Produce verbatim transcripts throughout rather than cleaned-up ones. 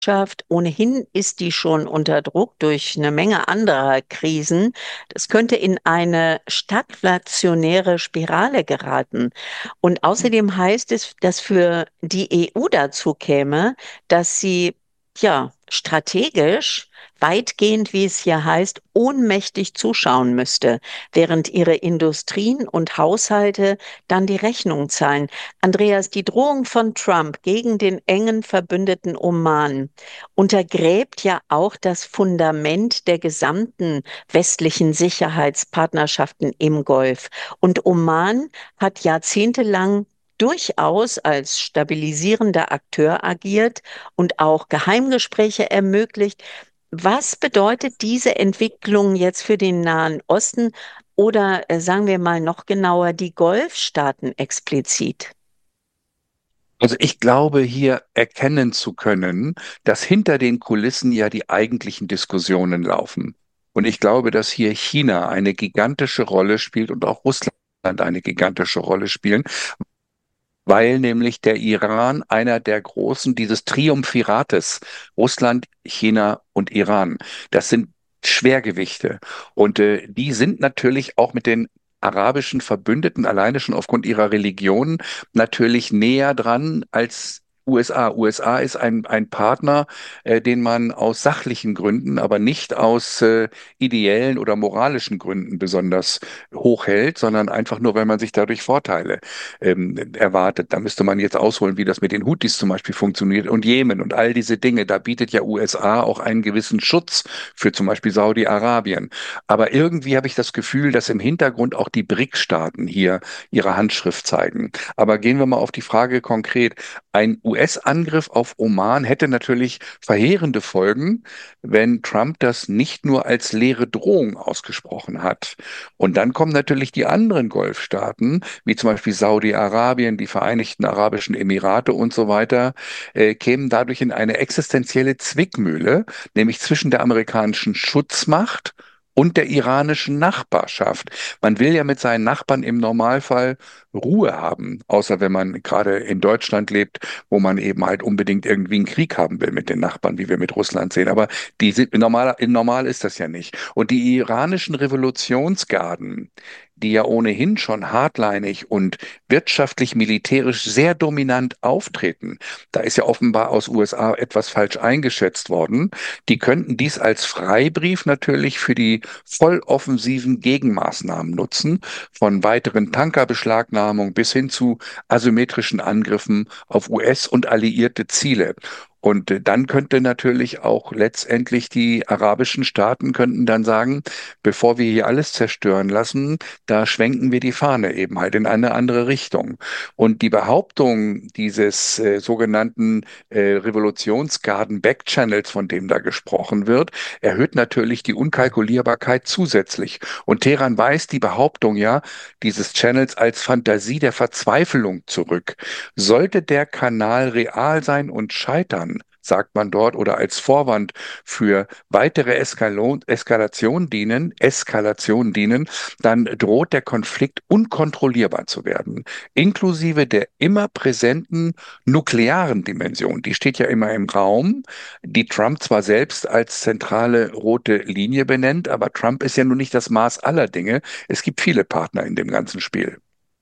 Wirtschaft. Ohnehin ist die schon unter Druck durch eine Menge anderer Krisen. Das könnte in eine stagflationäre Spirale geraten. Und außerdem heißt es, dass für die E U dazu käme, dass sie ja strategisch weitgehend, wie es hier heißt, ohnmächtig zuschauen müsste, während ihre Industrien und Haushalte dann die Rechnung zahlen. Andreas, die Drohung von Trump gegen den engen Verbündeten Oman untergräbt ja auch das Fundament der gesamten westlichen Sicherheitspartnerschaften im Golf. Und Oman hat jahrzehntelang durchaus als stabilisierender Akteur agiert und auch Geheimgespräche ermöglicht. Was bedeutet diese Entwicklung jetzt für den Nahen Osten oder äh, sagen wir mal noch genauer die Golfstaaten explizit? Also ich glaube, hier erkennen zu können, dass hinter den Kulissen ja die eigentlichen Diskussionen laufen. Und ich glaube, dass hier China eine gigantische Rolle spielt und auch Russland eine gigantische Rolle spielen, weil nämlich der Iran einer der großen dieses Triumvirates, Russland, China und Iran, das sind Schwergewichte. Und äh, die sind natürlich auch mit den arabischen Verbündeten alleine schon aufgrund ihrer Religion natürlich näher dran als U S A. U S A ist ein, ein Partner, äh, den man aus sachlichen Gründen, aber nicht aus äh, ideellen oder moralischen Gründen besonders hoch hält, sondern einfach nur, weil man sich dadurch Vorteile ähm, erwartet. Da müsste man jetzt ausholen, wie das mit den Houthis zum Beispiel funktioniert und Jemen und all diese Dinge. Da bietet ja U S A auch einen gewissen Schutz für zum Beispiel Saudi-Arabien. Aber irgendwie habe ich das Gefühl, dass im Hintergrund auch die B R I C-Staaten hier ihre Handschrift zeigen. Aber gehen wir mal auf die Frage konkret. Ein U S-Angriff auf Oman hätte natürlich verheerende Folgen, wenn Trump das nicht nur als leere Drohung ausgesprochen hat. Und dann kommen natürlich die anderen Golfstaaten, wie zum Beispiel Saudi-Arabien, die Vereinigten Arabischen Emirate und so weiter, äh, kämen dadurch in eine existenzielle Zwickmühle, nämlich zwischen der amerikanischen Schutzmacht und der iranischen Nachbarschaft. Man will ja mit seinen Nachbarn im Normalfall Ruhe haben, außer wenn man gerade in Deutschland lebt, wo man eben halt unbedingt irgendwie einen Krieg haben will mit den Nachbarn, wie wir mit Russland sehen. Aber die sind, normal, normal ist das ja nicht. Und die iranischen Revolutionsgarden, die ja ohnehin schon hardlinig und wirtschaftlich, militärisch sehr dominant auftreten, da ist ja offenbar aus U S A etwas falsch eingeschätzt worden. Die könnten dies als Freibrief natürlich für die volloffensiven Gegenmaßnahmen nutzen, von weiteren Tankerbeschlagnahmungen bis hin zu asymmetrischen Angriffen auf U S- und alliierte Ziele. Und äh, dann könnte natürlich auch letztendlich die arabischen Staaten könnten dann sagen, bevor wir hier alles zerstören lassen, da schwenken wir die Fahne eben halt in eine andere Richtung. Und die Behauptung dieses äh, sogenannten äh, Revolutionsgarden-Backchannels, von dem da gesprochen wird, erhöht natürlich die Unkalkulierbarkeit zusätzlich. Und Teheran weist die Behauptung ja dieses Channels als Fantasie der Verzweiflung zurück. Sollte der Kanal real sein und scheitern, sagt man dort, oder als Vorwand für weitere Eskalon, Eskalation dienen, Eskalation dienen, dann droht der Konflikt unkontrollierbar zu werden, inklusive der immer präsenten nuklearen Dimension. Die steht ja immer im Raum, die Trump zwar selbst als zentrale rote Linie benennt, aber Trump ist ja nun nicht das Maß aller Dinge. Es gibt viele Partner in dem ganzen Spiel.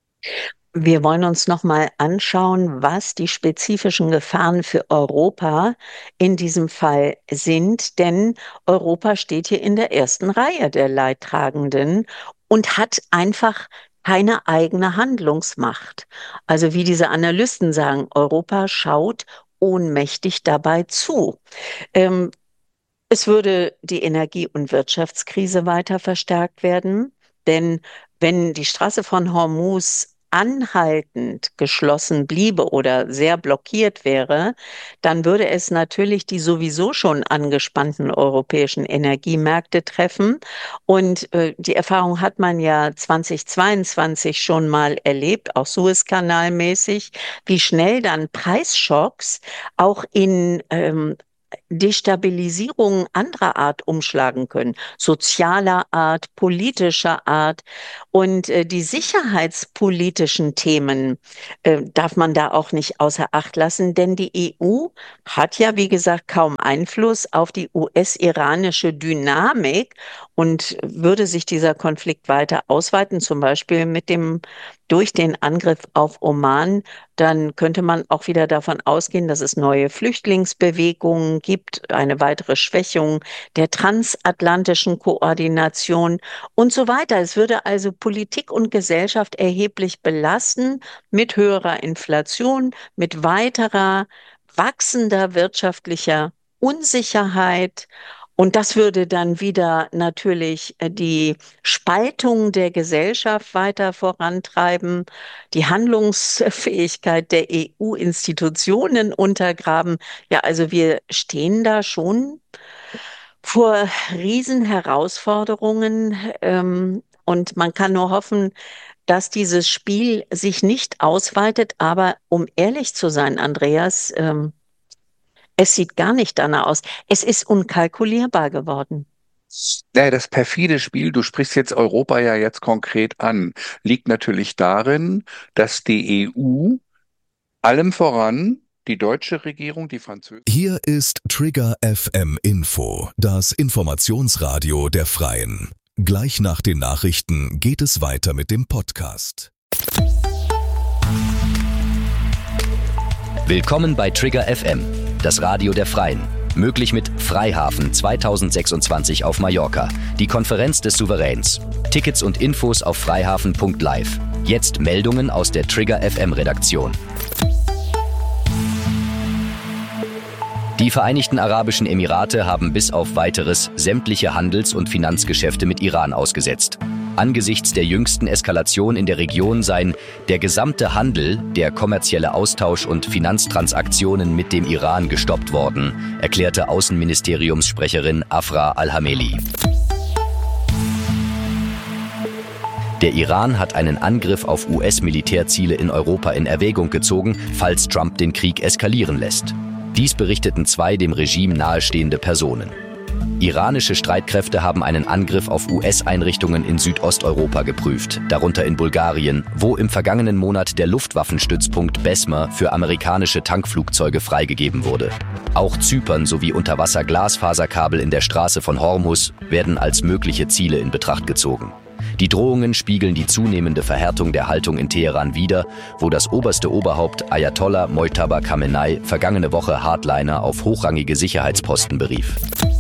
Wir wollen uns noch mal anschauen, was die spezifischen Gefahren für Europa in diesem Fall sind, denn Europa steht hier in der ersten Reihe der Leidtragenden und hat einfach keine eigene Handlungsmacht. Also wie diese Analysten sagen, Europa schaut ohnmächtig dabei zu. Ähm, Es würde die Energie- und Wirtschaftskrise weiter verstärkt werden, denn wenn die Straße von Hormuz anhaltend geschlossen bliebe oder sehr blockiert wäre, dann würde es natürlich die sowieso schon angespannten europäischen Energiemärkte treffen. Und äh, die Erfahrung hat man ja zweitausendzweiundzwanzig schon mal erlebt, auch Suezkanalmäßig, wie schnell dann Preisschocks auch in ähm, Destabilisierungen anderer Art umschlagen können, sozialer Art, politischer Art. Und äh, die sicherheitspolitischen Themen äh, darf man da auch nicht außer Acht lassen, denn die E U hat ja, wie gesagt, kaum Einfluss auf die U S-iranische Dynamik. Und würde sich dieser Konflikt weiter ausweiten, zum Beispiel mit dem, durch den Angriff auf Oman, dann könnte man auch wieder davon ausgehen, dass es neue Flüchtlingsbewegungen gibt, eine weitere Schwächung der transatlantischen Koordination und so weiter. Es würde also Politik und Gesellschaft erheblich belasten mit höherer Inflation, mit weiterer wachsender wirtschaftlicher Unsicherheit. Und das würde dann wieder natürlich äh, die Spaltung der Gesellschaft weiter vorantreiben, die Handlungsfähigkeit der E U-Institutionen untergraben. Ja, also wir stehen da schon vor Riesenherausforderungen, ähm, und man kann nur hoffen, dass dieses Spiel sich nicht ausweitet. Aber um ehrlich zu sein, Andreas, ähm, es sieht gar nicht danach aus. Es ist unkalkulierbar geworden. Naja, das perfide Spiel, du sprichst jetzt Europa ja jetzt konkret an, liegt natürlich darin, dass die E U, allem voran die deutsche Regierung, die französische. Hier ist Trigger F M Info, das Informationsradio der Freien. Gleich nach den Nachrichten geht es weiter mit dem Podcast. Willkommen bei Trigger F M, das Radio der Freien. Möglich mit Freihafen zweitausendsechsundzwanzig auf Mallorca, die Konferenz des Souveräns. Tickets und Infos auf freihafen punkt live. Jetzt Meldungen aus der Trigger F M Redaktion. Die Vereinigten Arabischen Emirate haben bis auf Weiteres sämtliche Handels- und Finanzgeschäfte mit Iran ausgesetzt. Angesichts der jüngsten Eskalation in der Region seien der gesamte Handel, der kommerzielle Austausch und Finanztransaktionen mit dem Iran gestoppt worden, erklärte Außenministeriumssprecherin Afra Al-Hameli. Der Iran hat einen Angriff auf U S-Militärziele in Europa in Erwägung gezogen, falls Trump den Krieg eskalieren lässt. Dies berichteten zwei dem Regime nahestehende Personen. Iranische Streitkräfte haben einen Angriff auf U S-Einrichtungen in Südosteuropa geprüft, darunter in Bulgarien, wo im vergangenen Monat der Luftwaffenstützpunkt Besma für amerikanische Tankflugzeuge freigegeben wurde. Auch Zypern sowie Unterwasser-Glasfaserkabel in der Straße von Hormuz werden als mögliche Ziele in Betracht gezogen. Die Drohungen spiegeln die zunehmende Verhärtung der Haltung in Teheran wider, wo das oberste Oberhaupt Ayatollah Mojtaba Khamenei vergangene Woche Hardliner auf hochrangige Sicherheitsposten berief.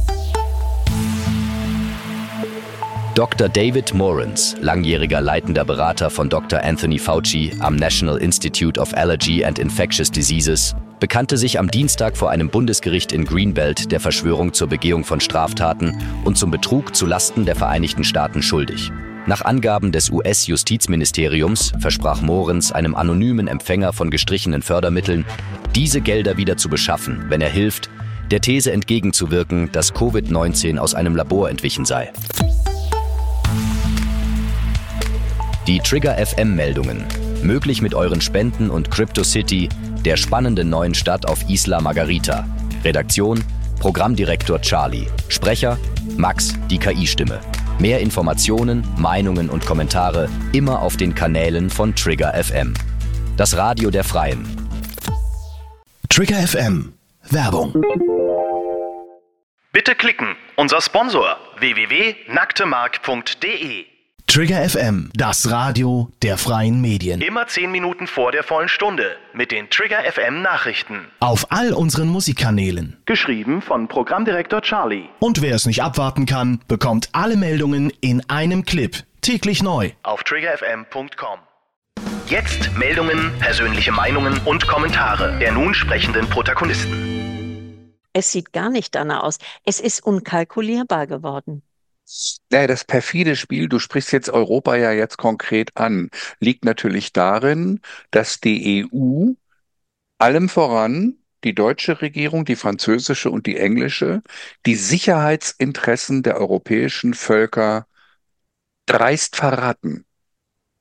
Doktor David Morans, langjähriger leitender Berater von Doktor Anthony Fauci am National Institute of Allergy and Infectious Diseases, bekannte sich am Dienstag vor einem Bundesgericht in Greenbelt der Verschwörung zur Begehung von Straftaten und zum Betrug zu Lasten der Vereinigten Staaten schuldig. Nach Angaben des U S-Justizministeriums versprach Morans einem anonymen Empfänger von gestrichenen Fördermitteln, diese Gelder wieder zu beschaffen, wenn er hilft, der These entgegenzuwirken, dass Covid neunzehn aus einem Labor entwichen sei. Die Trigger F M-Meldungen. Möglich mit euren Spenden und CryptoCity, der spannenden neuen Stadt auf Isla Margarita. Redaktion: Programmdirektor Charlie. Sprecher: Max, die K I-Stimme. Mehr Informationen, Meinungen und Kommentare immer auf den Kanälen von Trigger F M. Das Radio der Freien. Trigger F M. Werbung. Bitte klicken. Unser Sponsor w w w punkt nacktemark punkt de. Trigger F M, das Radio der freien Medien. Immer zehn Minuten vor der vollen Stunde mit den Trigger F M Nachrichten. Auf all unseren Musikkanälen. Geschrieben von Programmdirektor Charlie. Und wer es nicht abwarten kann, bekommt alle Meldungen in einem Clip. Täglich neu. Auf trigger f m punkt com. Jetzt Meldungen, persönliche Meinungen und Kommentare der nun sprechenden Protagonisten. Es sieht gar nicht danach aus. Es ist unkalkulierbar geworden. Naja, das perfide Spiel, du sprichst jetzt Europa ja jetzt konkret an, liegt natürlich darin, dass die E U, allem voran die deutsche Regierung, die französische und die englische, die Sicherheitsinteressen der europäischen Völker dreist verraten.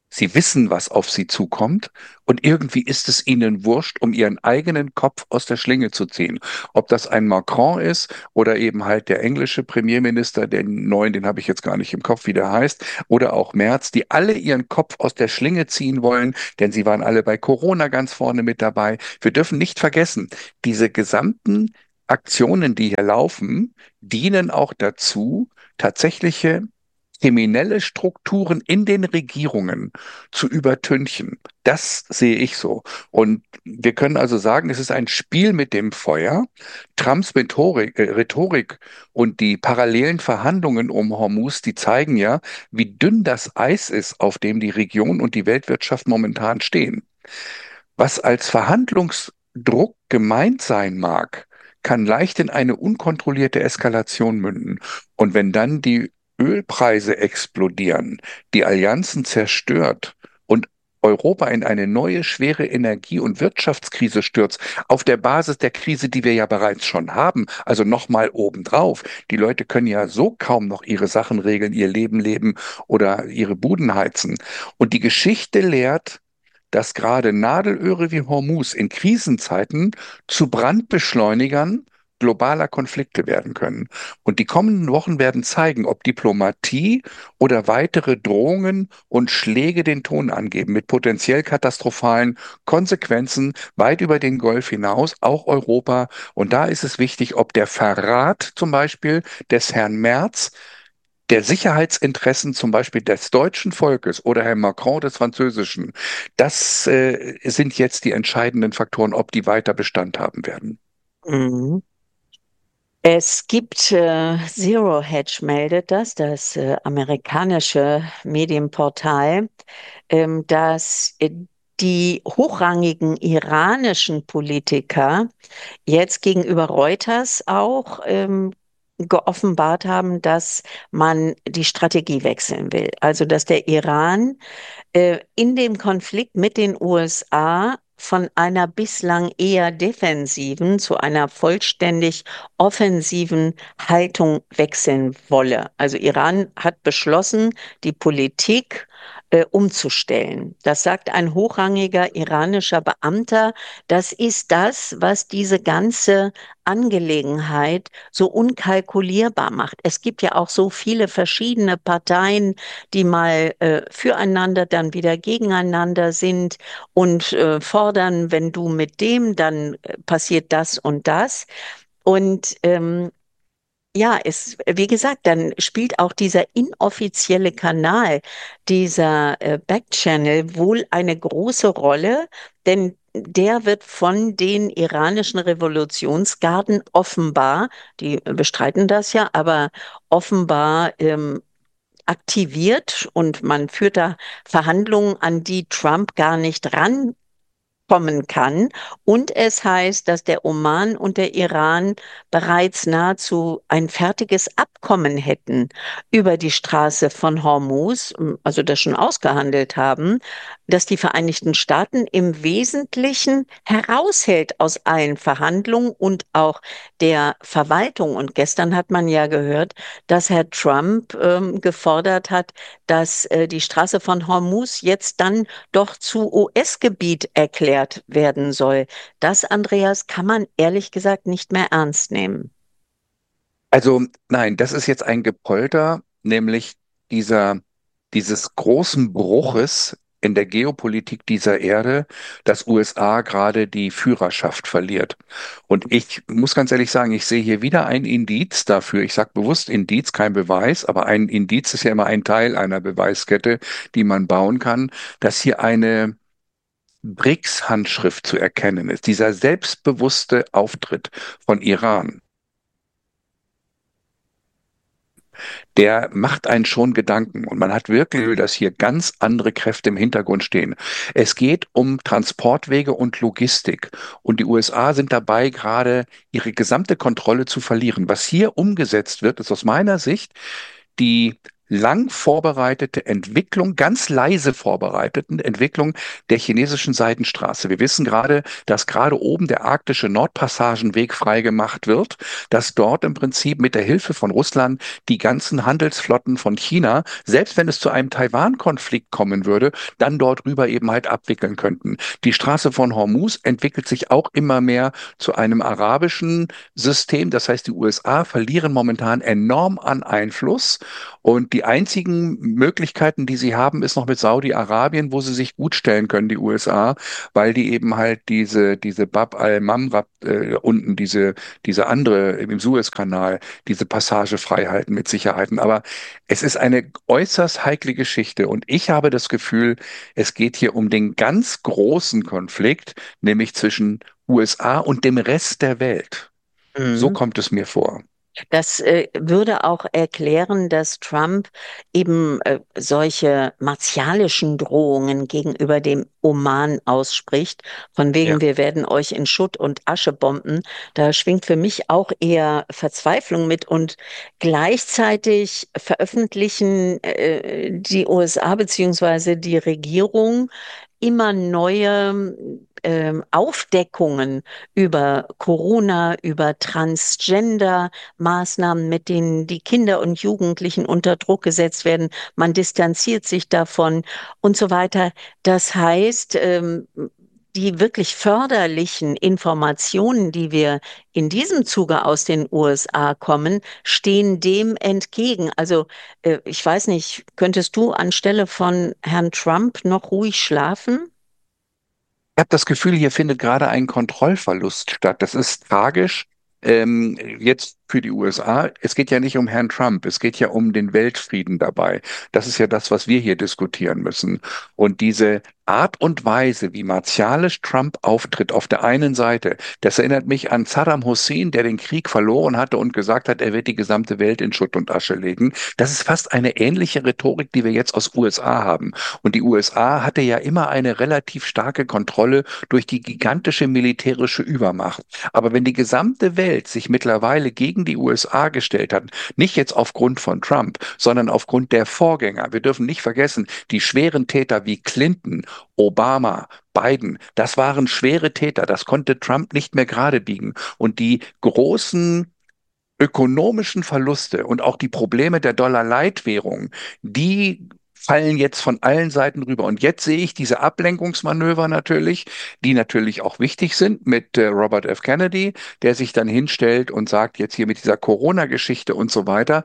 Sie wissen, was auf sie zukommt und irgendwie ist es ihnen wurscht, um ihren eigenen Kopf aus der Schlinge zu ziehen. Ob das ein Macron ist oder eben halt der englische Premierminister, den neuen, den habe ich jetzt gar nicht im Kopf, wie der heißt, oder auch Merz, die alle ihren Kopf aus der Schlinge ziehen wollen, denn sie waren alle bei Corona ganz vorne mit dabei. Wir dürfen nicht vergessen, diese gesamten Aktionen, die hier laufen, dienen auch dazu, tatsächliche kriminelle Strukturen in den Regierungen zu übertünchen. Das sehe ich so. Und wir können also sagen, es ist ein Spiel mit dem Feuer. Trumps Rhetorik, äh, Rhetorik und die parallelen Verhandlungen um Hormuz, die zeigen ja, wie dünn das Eis ist, auf dem die Region und die Weltwirtschaft momentan stehen. Was als Verhandlungsdruck gemeint sein mag, kann leicht in eine unkontrollierte Eskalation münden. Und wenn dann die Ölpreise explodieren, die Allianzen zerstört und Europa in eine neue schwere Energie- und Wirtschaftskrise stürzt, auf der Basis der Krise, die wir ja bereits schon haben, also nochmal obendrauf. Die Leute können ja so kaum noch ihre Sachen regeln, ihr Leben leben oder ihre Buden heizen. Und die Geschichte lehrt, dass gerade Nadelöhre wie Hormuz in Krisenzeiten zu Brandbeschleunigern globaler Konflikte werden können. Und die kommenden Wochen werden zeigen, ob Diplomatie oder weitere Drohungen und Schläge den Ton angeben, mit potenziell katastrophalen Konsequenzen weit über den Golf hinaus, auch Europa. Und da ist es wichtig, ob der Verrat zum Beispiel des Herrn Merz der Sicherheitsinteressen zum Beispiel des deutschen Volkes oder Herrn Macron des französischen, das äh, sind jetzt die entscheidenden Faktoren, ob die weiter Bestand haben werden. Mhm. Es gibt, äh, Zero Hedge meldet das, das äh, amerikanische Medienportal, ähm, dass äh, die hochrangigen iranischen Politiker jetzt gegenüber Reuters auch ähm, geoffenbart haben, dass man die Strategie wechseln will. Also dass der Iran äh, in dem Konflikt mit den U S A von einer bislang eher defensiven zu einer vollständig offensiven Haltung wechseln wolle. Also Iran hat beschlossen, die Politik äh, umzustellen. Das sagt ein hochrangiger iranischer Beamter. Das ist das, was diese ganze Angelegenheit so unkalkulierbar macht. Es gibt ja auch so viele verschiedene Parteien, die mal äh, füreinander, dann wieder gegeneinander sind und äh, fordern, wenn du mit dem, dann äh, passiert das und das. Und ähm, ja, es, wie gesagt, dann spielt auch dieser inoffizielle Kanal, dieser äh, Backchannel wohl eine große Rolle, denn der wird von den iranischen Revolutionsgarden offenbar, die bestreiten das ja, aber offenbar ähm, aktiviert und man führt da Verhandlungen, an die Trump gar nicht rankommen kann. Und es heißt, dass der Oman und der Iran bereits nahezu ein fertiges Abkommen hätten über die Straße von Hormuz, also das schon ausgehandelt haben, dass die Vereinigten Staaten im Wesentlichen heraushält aus allen Verhandlungen und auch der Verwaltung. Und gestern hat man ja gehört, dass Herr Trump ähm, gefordert hat, dass äh, die Straße von Hormuz jetzt dann doch zu U S-Gebiet erklärt werden soll. Das, Andreas, kann man ehrlich gesagt nicht mehr ernst nehmen. Also nein, das ist jetzt ein Gepolter, nämlich dieser, dieses großen Bruches in der Geopolitik dieser Erde, dass U S A gerade die Führerschaft verliert. Und ich muss ganz ehrlich sagen, ich sehe hier wieder ein Indiz dafür. Ich sage bewusst Indiz, kein Beweis, aber ein Indiz ist ja immer ein Teil einer Beweiskette, die man bauen kann, dass hier eine BRICS-Handschrift zu erkennen ist. Dieser selbstbewusste Auftritt von Iran, der macht einen schon Gedanken. Und man hat wirklich, dass hier ganz andere Kräfte im Hintergrund stehen. Es geht um Transportwege und Logistik. Und die U S A sind dabei, gerade ihre gesamte Kontrolle zu verlieren. Was hier umgesetzt wird, ist aus meiner Sicht die lang vorbereitete Entwicklung, ganz leise vorbereiteten Entwicklung der chinesischen Seidenstraße. Wir wissen gerade, dass gerade oben der arktische Nordpassagenweg freigemacht wird, dass dort im Prinzip mit der Hilfe von Russland die ganzen Handelsflotten von China, selbst wenn es zu einem Taiwan-Konflikt kommen würde, dann dort rüber eben halt abwickeln könnten. Die Straße von Hormuz entwickelt sich auch immer mehr zu einem arabischen System. Das heißt, die U S A verlieren momentan enorm an Einfluss. Und die einzigen Möglichkeiten, die sie haben, ist noch mit Saudi-Arabien, wo sie sich gut stellen können, die U S A, weil die eben halt diese, diese Bab al-Mamrab äh, unten, diese, diese andere im Suezkanal, diese Passage frei halten mit Sicherheiten. Aber es ist eine äußerst heikle Geschichte und ich habe das Gefühl, es geht hier um den ganz großen Konflikt, nämlich zwischen U S A und dem Rest der Welt. So Mhm. kommt es mir vor. Das äh, würde auch erklären, dass Trump eben äh, solche martialischen Drohungen gegenüber dem Oman ausspricht, von Ja. wegen, wir werden euch in Schutt und Asche bomben. Da schwingt für mich auch eher Verzweiflung mit und gleichzeitig veröffentlichen äh, die U S A beziehungsweise die Regierung immer neue ähm, Aufdeckungen über Corona, über Transgender. Maßnahmen, mit denen die Kinder und Jugendlichen unter Druck gesetzt werden. Man distanziert sich davon und so weiter. Das heißt, ähm, die wirklich förderlichen Informationen, die wir in diesem Zuge aus den U S A kommen, stehen dem entgegen. Also äh, ich weiß nicht, könntest du anstelle von Herrn Trump noch ruhig schlafen? Ich habe das Gefühl, hier findet gerade ein Kontrollverlust statt. Das ist tragisch. Ähm, jetzt für die U S A. Es geht ja nicht um Herrn Trump. Es geht ja um den Weltfrieden dabei. Das ist ja das, was wir hier diskutieren müssen. Und diese Art und Weise, wie martialisch Trump auftritt, auf der einen Seite, das erinnert mich an Saddam Hussein, der den Krieg verloren hatte und gesagt hat, er wird die gesamte Welt in Schutt und Asche legen. Das ist fast eine ähnliche Rhetorik, die wir jetzt aus U S A haben. Und die U S A hatte ja immer eine relativ starke Kontrolle durch die gigantische militärische Übermacht. Aber wenn die gesamte Welt sich mittlerweile gegen die U S A gestellt hat, nicht jetzt aufgrund von Trump, sondern aufgrund der Vorgänger, wir dürfen nicht vergessen, die schweren Täter wie Clinton, Obama, Biden, das waren schwere Täter, das konnte Trump nicht mehr gerade biegen. Und die großen ökonomischen Verluste und auch die Probleme der Dollar-Leitwährung, die fallen jetzt von allen Seiten rüber. Und jetzt sehe ich diese Ablenkungsmanöver natürlich, die natürlich auch wichtig sind mit äh, Robert F. Kennedy, der sich dann hinstellt und sagt, jetzt hier mit dieser Corona-Geschichte und so weiter.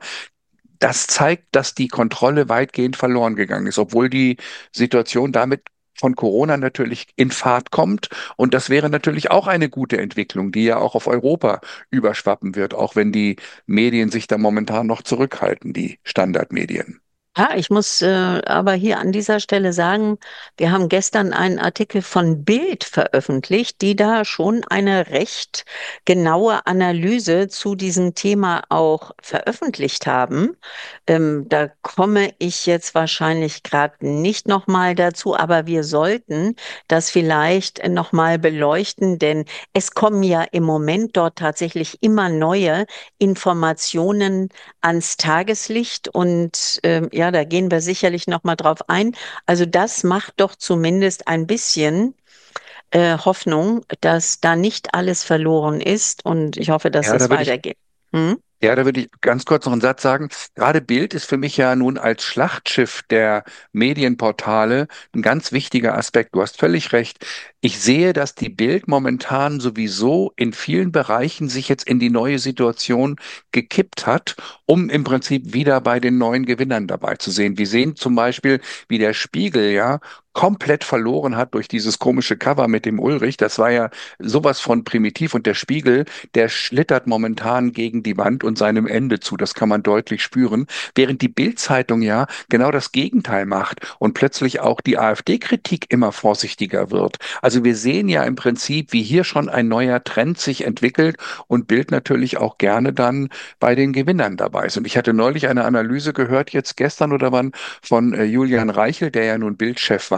Das zeigt, dass die Kontrolle weitgehend verloren gegangen ist, obwohl die Situation damit von Corona natürlich in Fahrt kommt. Und das wäre natürlich auch eine gute Entwicklung, die ja auch auf Europa überschwappen wird, auch wenn die Medien sich da momentan noch zurückhalten, die Standardmedien. Ja, ich muss äh, aber hier an dieser Stelle sagen, wir haben gestern einen Artikel von Bild veröffentlicht, die da schon eine recht genaue Analyse zu diesem Thema auch veröffentlicht haben. Ähm, da komme ich jetzt wahrscheinlich gerade nicht nochmal dazu, aber wir sollten das vielleicht nochmal beleuchten, denn es kommen ja im Moment dort tatsächlich immer neue Informationen ans Tageslicht und ähm, ja, da gehen wir sicherlich noch mal drauf ein. Also das macht doch zumindest ein bisschen äh, Hoffnung, dass da nicht alles verloren ist und ich hoffe, dass Ja, es da würde ich weitergeht. Hm? Ja, da würde ich ganz kurz noch einen Satz sagen. Gerade Bild ist für mich ja nun als Schlachtschiff der Medienportale ein ganz wichtiger Aspekt. Du hast völlig recht. Ich sehe, dass die Bild momentan sowieso in vielen Bereichen sich jetzt in die neue Situation gekippt hat, um im Prinzip wieder bei den neuen Gewinnern dabei zu sehen. Wir sehen zum Beispiel, wie der Spiegel ja komplett verloren hat durch dieses komische Cover mit dem Ulrich. Das war ja sowas von primitiv und der Spiegel, der schlittert momentan gegen die Wand und seinem Ende zu. Das kann man deutlich spüren. Während die Bild-Zeitung ja genau das Gegenteil macht und plötzlich auch die AfD-Kritik immer vorsichtiger wird. Also wir sehen ja im Prinzip, wie hier schon ein neuer Trend sich entwickelt und Bild natürlich auch gerne dann bei den Gewinnern dabei ist. Und ich hatte neulich eine Analyse gehört, jetzt gestern oder wann, von äh, Julian Reichel, der ja nun Bildchef war,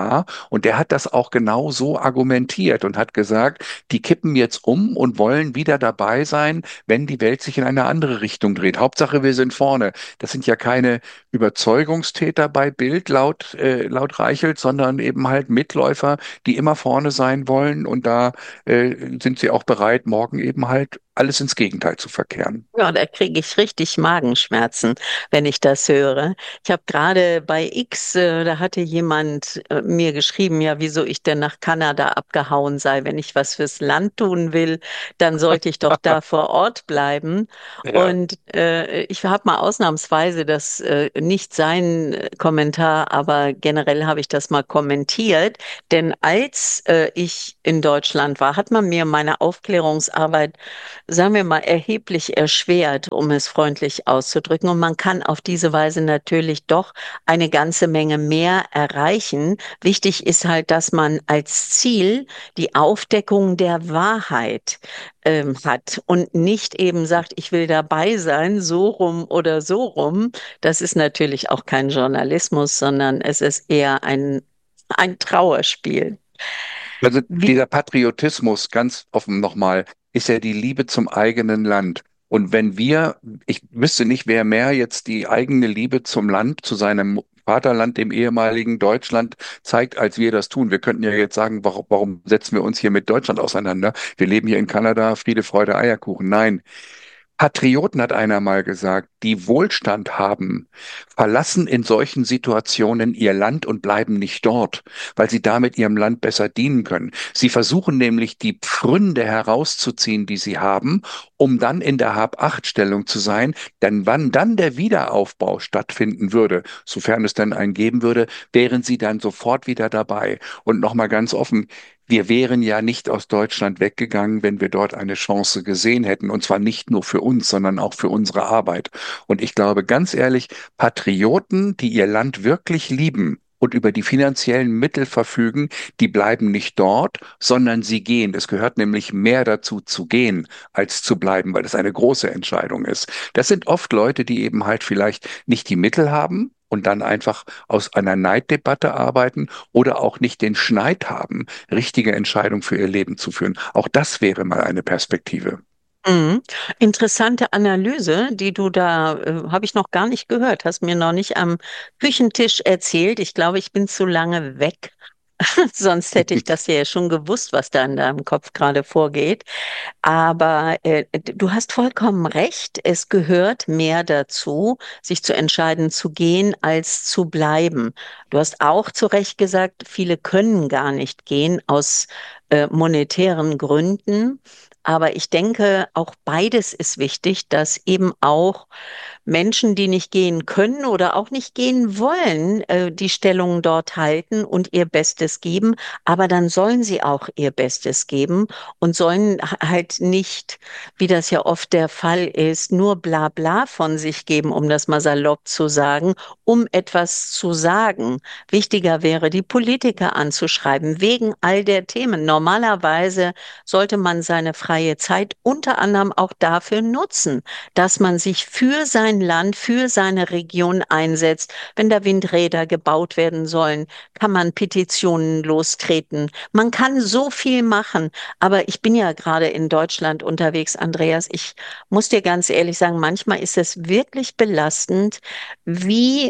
war. Und der hat das auch genau so argumentiert und hat gesagt, die kippen jetzt um und wollen wieder dabei sein, wenn die Welt sich in eine andere Richtung dreht. Hauptsache, wir sind vorne. Das sind ja keine Überzeugungstäter bei Bild laut, äh, laut Reichelt, sondern eben halt Mitläufer, die immer vorne sein wollen. Und da äh, sind sie auch bereit, morgen eben halt alles ins Gegenteil zu verkehren. Ja, da kriege ich richtig Magenschmerzen, wenn ich das höre. Ich habe gerade bei X, äh, da hatte jemand äh, mir geschrieben, ja, wieso ich denn nach Kanada abgehauen sei. Wenn ich was fürs Land tun will, dann sollte ich doch da vor Ort bleiben. Ja. Und äh, ich habe mal ausnahmsweise das äh, nicht sein äh, Kommentar, aber generell habe ich das mal kommentiert. Denn als äh, ich in Deutschland war, hat man mir meine Aufklärungsarbeit, sagen wir mal, erheblich erschwert, um es freundlich auszudrücken. Und man kann auf diese Weise natürlich doch eine ganze Menge mehr erreichen. Wichtig ist halt, dass man als Ziel die Aufdeckung der Wahrheit ähm, hat und nicht eben sagt, ich will dabei sein, so rum oder so rum. Das ist natürlich auch kein Journalismus, sondern es ist eher ein, ein Trauerspiel. Also Wie, dieser Patriotismus, ganz offen nochmal, ist ja die Liebe zum eigenen Land. Und wenn wir, ich wüsste nicht, wer mehr jetzt die eigene Liebe zum Land, zu seinem Vaterland, dem ehemaligen Deutschland, zeigt, als wir das tun. Wir könnten ja jetzt sagen, warum, warum setzen wir uns hier mit Deutschland auseinander? Wir leben hier in Kanada, Friede, Freude, Eierkuchen. Nein. Patrioten, hat einer mal gesagt, die Wohlstand haben, verlassen in solchen Situationen ihr Land und bleiben nicht dort, weil sie damit ihrem Land besser dienen können. Sie versuchen nämlich, die Pfründe herauszuziehen, die sie haben, um dann in der Hab-Acht-Stellung zu sein. Denn wann dann der Wiederaufbau stattfinden würde, sofern es denn einen geben würde, wären sie dann sofort wieder dabei. Und nochmal ganz offen, wir wären ja nicht aus Deutschland weggegangen, wenn wir dort eine Chance gesehen hätten. Und zwar nicht nur für uns, sondern auch für unsere Arbeit. Und ich glaube ganz ehrlich, Patrioten, die ihr Land wirklich lieben und über die finanziellen Mittel verfügen, die bleiben nicht dort, sondern sie gehen. Es gehört nämlich mehr dazu zu gehen, als zu bleiben, weil es eine große Entscheidung ist. Das sind oft Leute, die eben halt vielleicht nicht die Mittel haben und dann einfach aus einer Neiddebatte arbeiten oder auch nicht den Schneid haben, richtige Entscheidungen für ihr Leben zu führen. Auch das wäre mal eine Perspektive. Mhm. Interessante Analyse, die du da, äh, habe ich noch gar nicht gehört, hast mir noch nicht am Küchentisch erzählt. Ich glaube, ich bin zu lange weg. Sonst hätte ich das ja schon gewusst, was da in deinem Kopf gerade vorgeht. Aber äh, du hast vollkommen recht. Es gehört mehr dazu, sich zu entscheiden, zu gehen, als zu bleiben. Du hast auch zu Recht gesagt, viele können gar nicht gehen aus äh, monetären Gründen. Aber ich denke, auch beides ist wichtig, dass eben auch Menschen, die nicht gehen können oder auch nicht gehen wollen, äh, die Stellung dort halten und ihr Bestes geben. Aber dann sollen sie auch ihr Bestes geben und sollen h- halt nicht, wie das ja oft der Fall ist, nur Blabla von sich geben, um das mal salopp zu sagen, um etwas zu sagen. Wichtiger wäre, die Politiker anzuschreiben, wegen all der Themen. Normalerweise sollte man seine freie Zeit unter anderem auch dafür nutzen, dass man sich für sein Land, für seine Region einsetzt. Wenn da Windräder gebaut werden sollen, kann man Petitionen lostreten. Man kann so viel machen, aber ich bin ja gerade in Deutschland unterwegs, Andreas. Ich muss dir ganz ehrlich sagen, manchmal ist es wirklich belastend, wie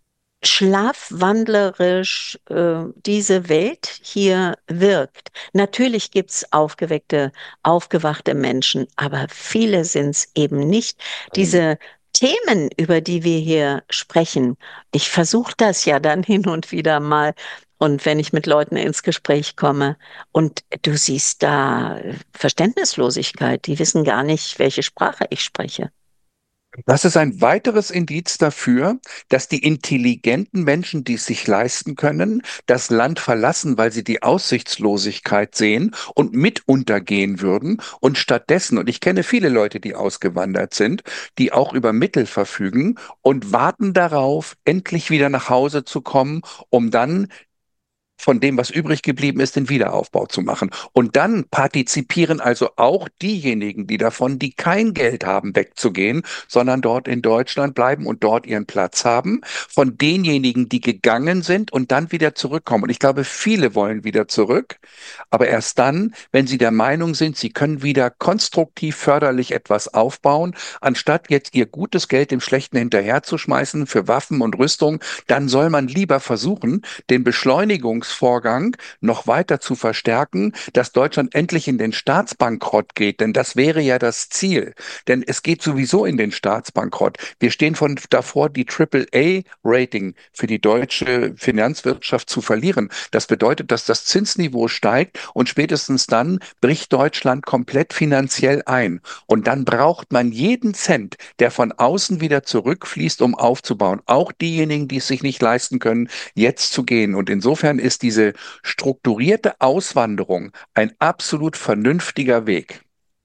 schlafwandlerisch äh, diese Welt hier wirkt. Natürlich gibt's aufgeweckte, aufgewachte Menschen, aber viele sind's eben nicht. Diese Themen, über die wir hier sprechen, ich versuche das ja dann hin und wieder mal. Und wenn ich mit Leuten ins Gespräch komme und du siehst da Verständnislosigkeit, die wissen gar nicht, welche Sprache ich spreche. Das ist ein weiteres Indiz dafür, dass die intelligenten Menschen, die es sich leisten können, das Land verlassen, weil sie die Aussichtslosigkeit sehen und mit untergehen würden und stattdessen, und ich kenne viele Leute, die ausgewandert sind, die auch über Mittel verfügen und warten darauf, endlich wieder nach Hause zu kommen, um dann von dem, was übrig geblieben ist, den Wiederaufbau zu machen. Und dann partizipieren also auch diejenigen, die davon, die kein Geld haben, wegzugehen, sondern dort in Deutschland bleiben und dort ihren Platz haben, von denjenigen, die gegangen sind und dann wieder zurückkommen. Und ich glaube, viele wollen wieder zurück, aber erst dann, wenn sie der Meinung sind, sie können wieder konstruktiv förderlich etwas aufbauen, anstatt jetzt ihr gutes Geld dem Schlechten hinterherzuschmeißen für Waffen und Rüstung, dann soll man lieber versuchen, den Beschleunigungsvorgang noch weiter zu verstärken, dass Deutschland endlich in den Staatsbankrott geht, denn das wäre ja das Ziel. Denn es geht sowieso in den Staatsbankrott. Wir stehen von davor, die Triple A-Rating für die deutsche Finanzwirtschaft zu verlieren. Das bedeutet, dass das Zinsniveau steigt und spätestens dann bricht Deutschland komplett finanziell ein. Und dann braucht man jeden Cent, der von außen wieder zurückfließt, um aufzubauen. Auch diejenigen, die es sich nicht leisten können, jetzt zu gehen. Und insofern ist diese strukturierte Auswanderung ein absolut vernünftiger Weg.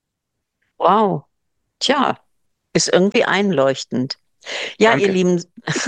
Wow. Tja, ist irgendwie einleuchtend. Ja, ihr Danke. Lieben,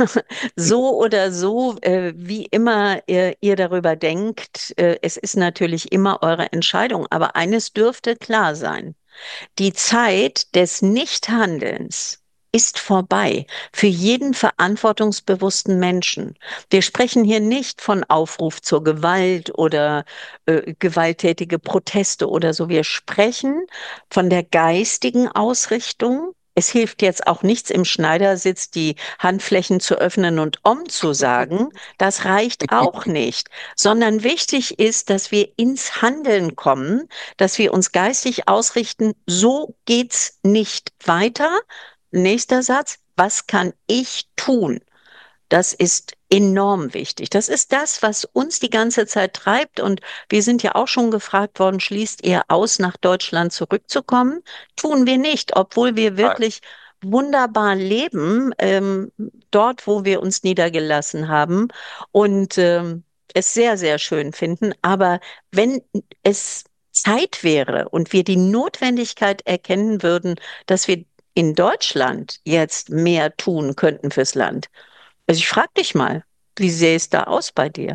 so oder so, äh, wie immer ihr, ihr darüber denkt, äh, es ist natürlich immer eure Entscheidung, aber eines dürfte klar sein. Die Zeit des Nichthandelns ist vorbei für jeden verantwortungsbewussten Menschen. Wir sprechen hier nicht von Aufruf zur Gewalt oder äh, gewalttätige Proteste oder so. Wir sprechen von der geistigen Ausrichtung. Es hilft jetzt auch nichts, im Schneidersitz die Handflächen zu öffnen und Om zu sagen. Das reicht auch nicht, sondern wichtig ist, dass wir ins Handeln kommen, dass wir uns geistig ausrichten, so geht's nicht weiter. Nächster Satz, was kann ich tun? Das ist enorm wichtig. Das ist das, was uns die ganze Zeit treibt. Und wir sind ja auch schon gefragt worden, schließt ihr aus, nach Deutschland zurückzukommen? Tun wir nicht, obwohl wir wirklich wunderbar leben, ähm, dort, wo wir uns niedergelassen haben und ähm, es sehr, sehr schön finden. Aber wenn es Zeit wäre und wir die Notwendigkeit erkennen würden, dass wir in Deutschland jetzt mehr tun könnten fürs Land. Also ich frage dich mal, wie sähe es da aus bei dir?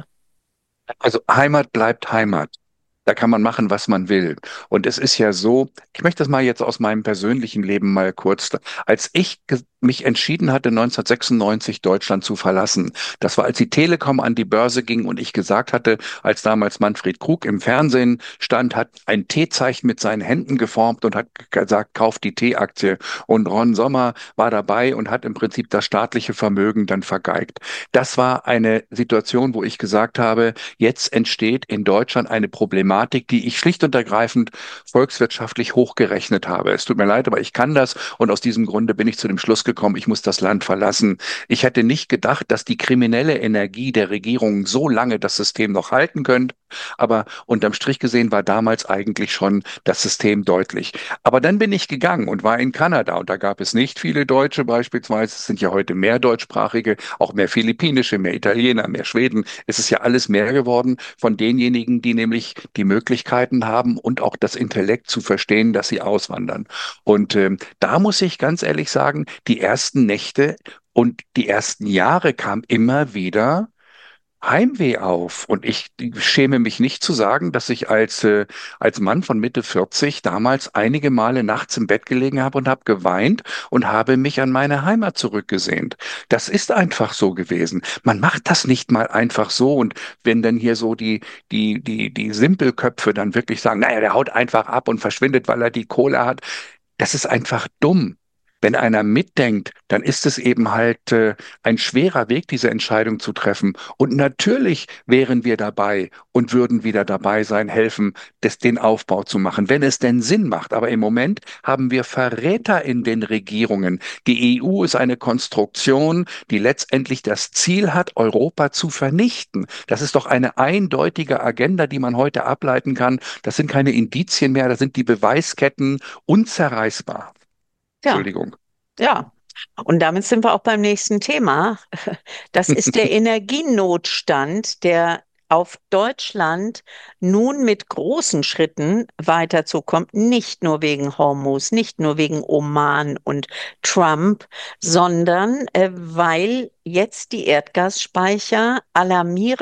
Also Heimat bleibt Heimat. Da kann man machen, was man will. Und es ist ja so, ich möchte das mal jetzt aus meinem persönlichen Leben mal kurz, als ich ge- mich entschieden hatte, neunzehnhundertsechsundneunzig Deutschland zu verlassen, das war, als die Telekom an die Börse ging und ich gesagt hatte, als damals Manfred Krug im Fernsehen stand, hat ein T-Zeichen mit seinen Händen geformt und hat gesagt, kauft die T-Aktie. Und Ron Sommer war dabei und hat im Prinzip das staatliche Vermögen dann vergeigt. Das war eine Situation, wo ich gesagt habe, jetzt entsteht in Deutschland eine Problematik, die ich schlicht und ergreifend volkswirtschaftlich hochgerechnet habe. Es tut mir leid, aber ich kann das und aus diesem Grunde bin ich zu dem Schluss gekommen, ich muss das Land verlassen. Ich hätte nicht gedacht, dass die kriminelle Energie der Regierung so lange das System noch halten könnte, aber unterm Strich gesehen war damals eigentlich schon das System deutlich. Aber dann bin ich gegangen und war in Kanada und da gab es nicht viele Deutsche beispielsweise. Es sind ja heute mehr deutschsprachige, auch mehr philippinische, mehr Italiener, mehr Schweden. Es ist ja alles mehr geworden von denjenigen, die nämlich die Möglichkeiten haben und auch das Intellekt zu verstehen, dass sie auswandern. Und ähm, da muss ich ganz ehrlich sagen, die ersten Nächte und die ersten Jahre kam immer wieder Heimweh auf. Und ich schäme mich nicht zu sagen, dass ich als, äh, als Mann von Mitte vierzig damals einige Male nachts im Bett gelegen habe und habe geweint und habe mich an meine Heimat zurückgesehnt. Das ist einfach so gewesen. Man macht das nicht mal einfach so. Und wenn dann hier so die, die, die, die Simpelköpfe dann wirklich sagen, naja, der haut einfach ab und verschwindet, weil er die Kohle hat, das ist einfach dumm. Wenn einer mitdenkt, dann ist es eben halt äh, ein schwerer Weg, diese Entscheidung zu treffen. Und natürlich wären wir dabei und würden wieder dabei sein, helfen, das, den Aufbau zu machen, wenn es denn Sinn macht. Aber im Moment haben wir Verräter in den Regierungen. Die E U ist eine Konstruktion, die letztendlich das Ziel hat, Europa zu vernichten. Das ist doch eine eindeutige Agenda, die man heute ableiten kann. Das sind keine Indizien mehr, das sind die Beweisketten unzerreißbar. Ja, Entschuldigung. ja. Und damit sind wir auch beim nächsten Thema. Das ist der Energienotstand, der auf Deutschland nun mit großen Schritten weiterzukommt, nicht nur wegen Hormuz, nicht nur wegen Oman und Trump, sondern äh, weil jetzt die Erdgasspeicher alarmierend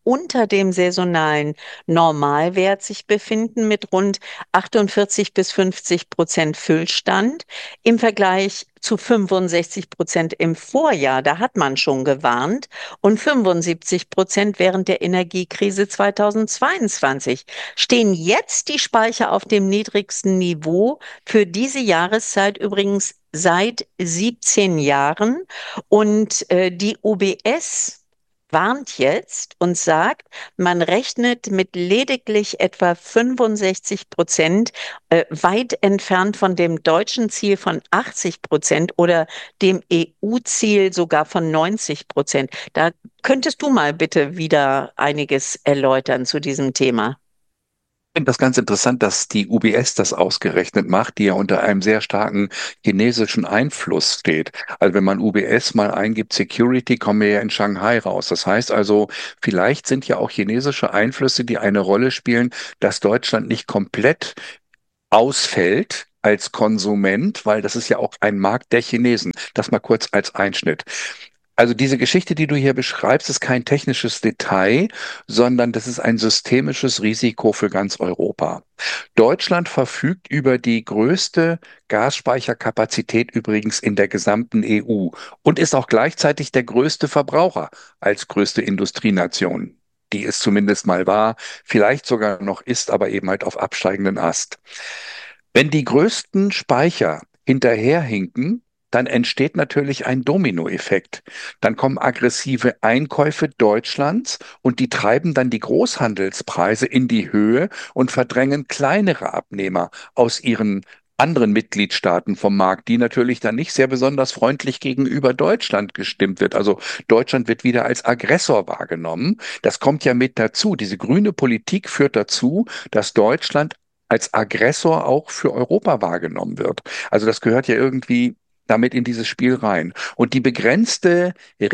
unter dem saisonalen Normalwert sich befinden mit rund achtundvierzig bis fünfzig Prozent Füllstand im Vergleich zu fünfundsechzig Prozent im Vorjahr. Da hat man schon gewarnt und fünfundsiebzig Prozent während der Energiekrise zweitausendzweiundzwanzig. Stehen jetzt die Speicher auf dem niedrigsten Niveau für diese Jahreszeit übrigens seit siebzehn Jahren. Und äh, die U B S warnt jetzt und sagt, man rechnet mit lediglich etwa fünfundsechzig Prozent, äh, weit entfernt von dem deutschen Ziel von achtzig Prozent oder dem E U-Ziel sogar von neunzig Prozent. Da könntest du mal bitte wieder einiges erläutern zu diesem Thema. Ich finde das ganz interessant, dass die U B S das ausgerechnet macht, die ja unter einem sehr starken chinesischen Einfluss steht. Also wenn man U B S mal eingibt, Security, kommen wir ja in Shanghai raus. Das heißt also, vielleicht sind ja auch chinesische Einflüsse, die eine Rolle spielen, dass Deutschland nicht komplett ausfällt als Konsument, weil das ist ja auch ein Markt der Chinesen. Das mal kurz als Einschnitt. Also diese Geschichte, die du hier beschreibst, ist kein technisches Detail, sondern das ist ein systemisches Risiko für ganz Europa. Deutschland verfügt über die größte Gasspeicherkapazität übrigens in der gesamten E U und ist auch gleichzeitig der größte Verbraucher als größte Industrienation, die es zumindest mal war, vielleicht sogar noch ist, aber eben halt auf absteigenden Ast. Wenn die größten Speicher hinterherhinken, dann entsteht natürlich ein Dominoeffekt. Dann kommen aggressive Einkäufe Deutschlands und die treiben dann die Großhandelspreise in die Höhe und verdrängen kleinere Abnehmer aus ihren anderen Mitgliedstaaten vom Markt, die natürlich dann nicht sehr besonders freundlich gegenüber Deutschland gestimmt wird. Also Deutschland wird wieder als Aggressor wahrgenommen. Das kommt ja mit dazu. Diese grüne Politik führt dazu, dass Deutschland als Aggressor auch für Europa wahrgenommen wird. Also das gehört ja irgendwie damit in dieses Spiel rein. Und die begrenzte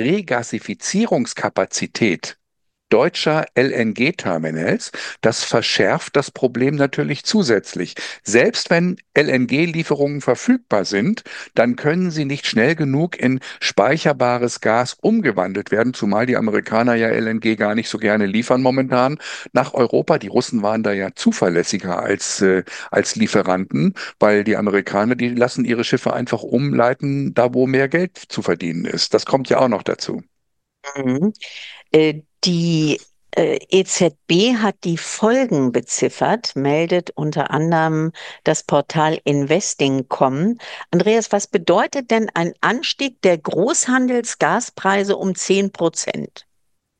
Regasifizierungskapazität deutscher L N G-Terminals, das verschärft das Problem natürlich zusätzlich. Selbst wenn L N G-Lieferungen verfügbar sind, dann können sie nicht schnell genug in speicherbares Gas umgewandelt werden, zumal die Amerikaner ja L N G gar nicht so gerne liefern momentan nach Europa. Die Russen waren da ja zuverlässiger als, äh, als Lieferanten, weil die Amerikaner, die lassen ihre Schiffe einfach umleiten, da wo mehr Geld zu verdienen ist. Das kommt ja auch noch dazu. Mhm. Äh, Die äh, E Z B hat die Folgen beziffert, meldet unter anderem das Portal Investing Punkt com. Andreas, was bedeutet denn ein Anstieg der Großhandelsgaspreise um zehn Prozent?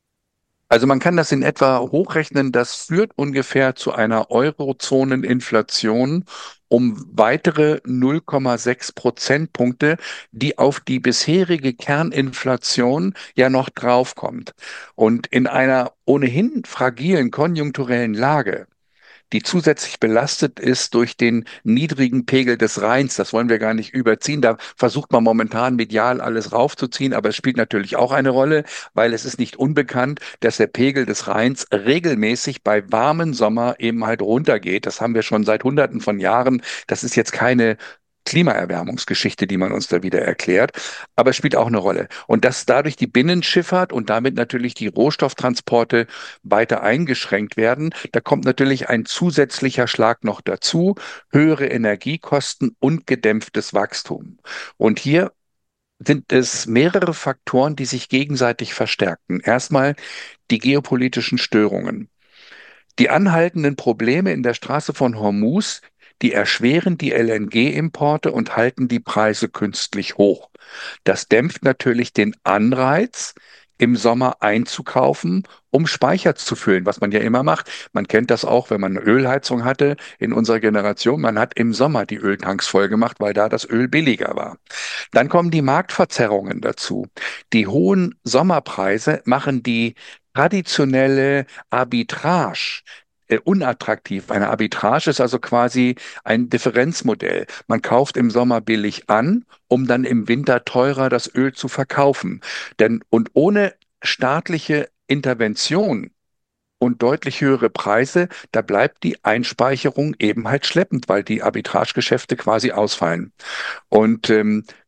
Also man kann das in etwa hochrechnen, das führt ungefähr zu einer Eurozoneninflation um weitere null Komma sechs Prozentpunkte, die auf die bisherige Kerninflation ja noch draufkommt. Und in einer ohnehin fragilen konjunkturellen Lage, die zusätzlich belastet ist durch den niedrigen Pegel des Rheins. Das wollen wir gar nicht überziehen. Da versucht man momentan medial alles raufzuziehen, aber es spielt natürlich auch eine Rolle, weil es ist nicht unbekannt, dass der Pegel des Rheins regelmäßig bei warmen Sommer eben halt runtergeht. Das haben wir schon seit Hunderten von Jahren. Das ist jetzt keine Klimaerwärmungsgeschichte, die man uns da wieder erklärt, aber es spielt auch eine Rolle. Und dass dadurch die Binnenschifffahrt und damit natürlich die Rohstofftransporte weiter eingeschränkt werden, da kommt natürlich ein zusätzlicher Schlag noch dazu, höhere Energiekosten und gedämpftes Wachstum. Und hier sind es mehrere Faktoren, die sich gegenseitig verstärken. Erstmal die geopolitischen Störungen. Die anhaltenden Probleme in der Straße von Hormuz, die erschweren die L N G-Importe und halten die Preise künstlich hoch. Das dämpft natürlich den Anreiz, im Sommer einzukaufen, um Speicher zu füllen, was man ja immer macht. Man kennt das auch, wenn man eine Ölheizung hatte in unserer Generation. Man hat im Sommer die Öltanks voll gemacht, weil da das Öl billiger war. Dann kommen die Marktverzerrungen dazu. Die hohen Sommerpreise machen die traditionelle Arbitrage äh, unattraktiv. Eine Arbitrage ist also quasi ein Differenzmodell. Man kauft im Sommer billig an, um dann im Winter teurer das Öl zu verkaufen. Denn und ohne staatliche Intervention und deutlich höhere Preise, da bleibt die Einspeicherung eben halt schleppend, weil die Arbitragegeschäfte quasi ausfallen. Und ähm,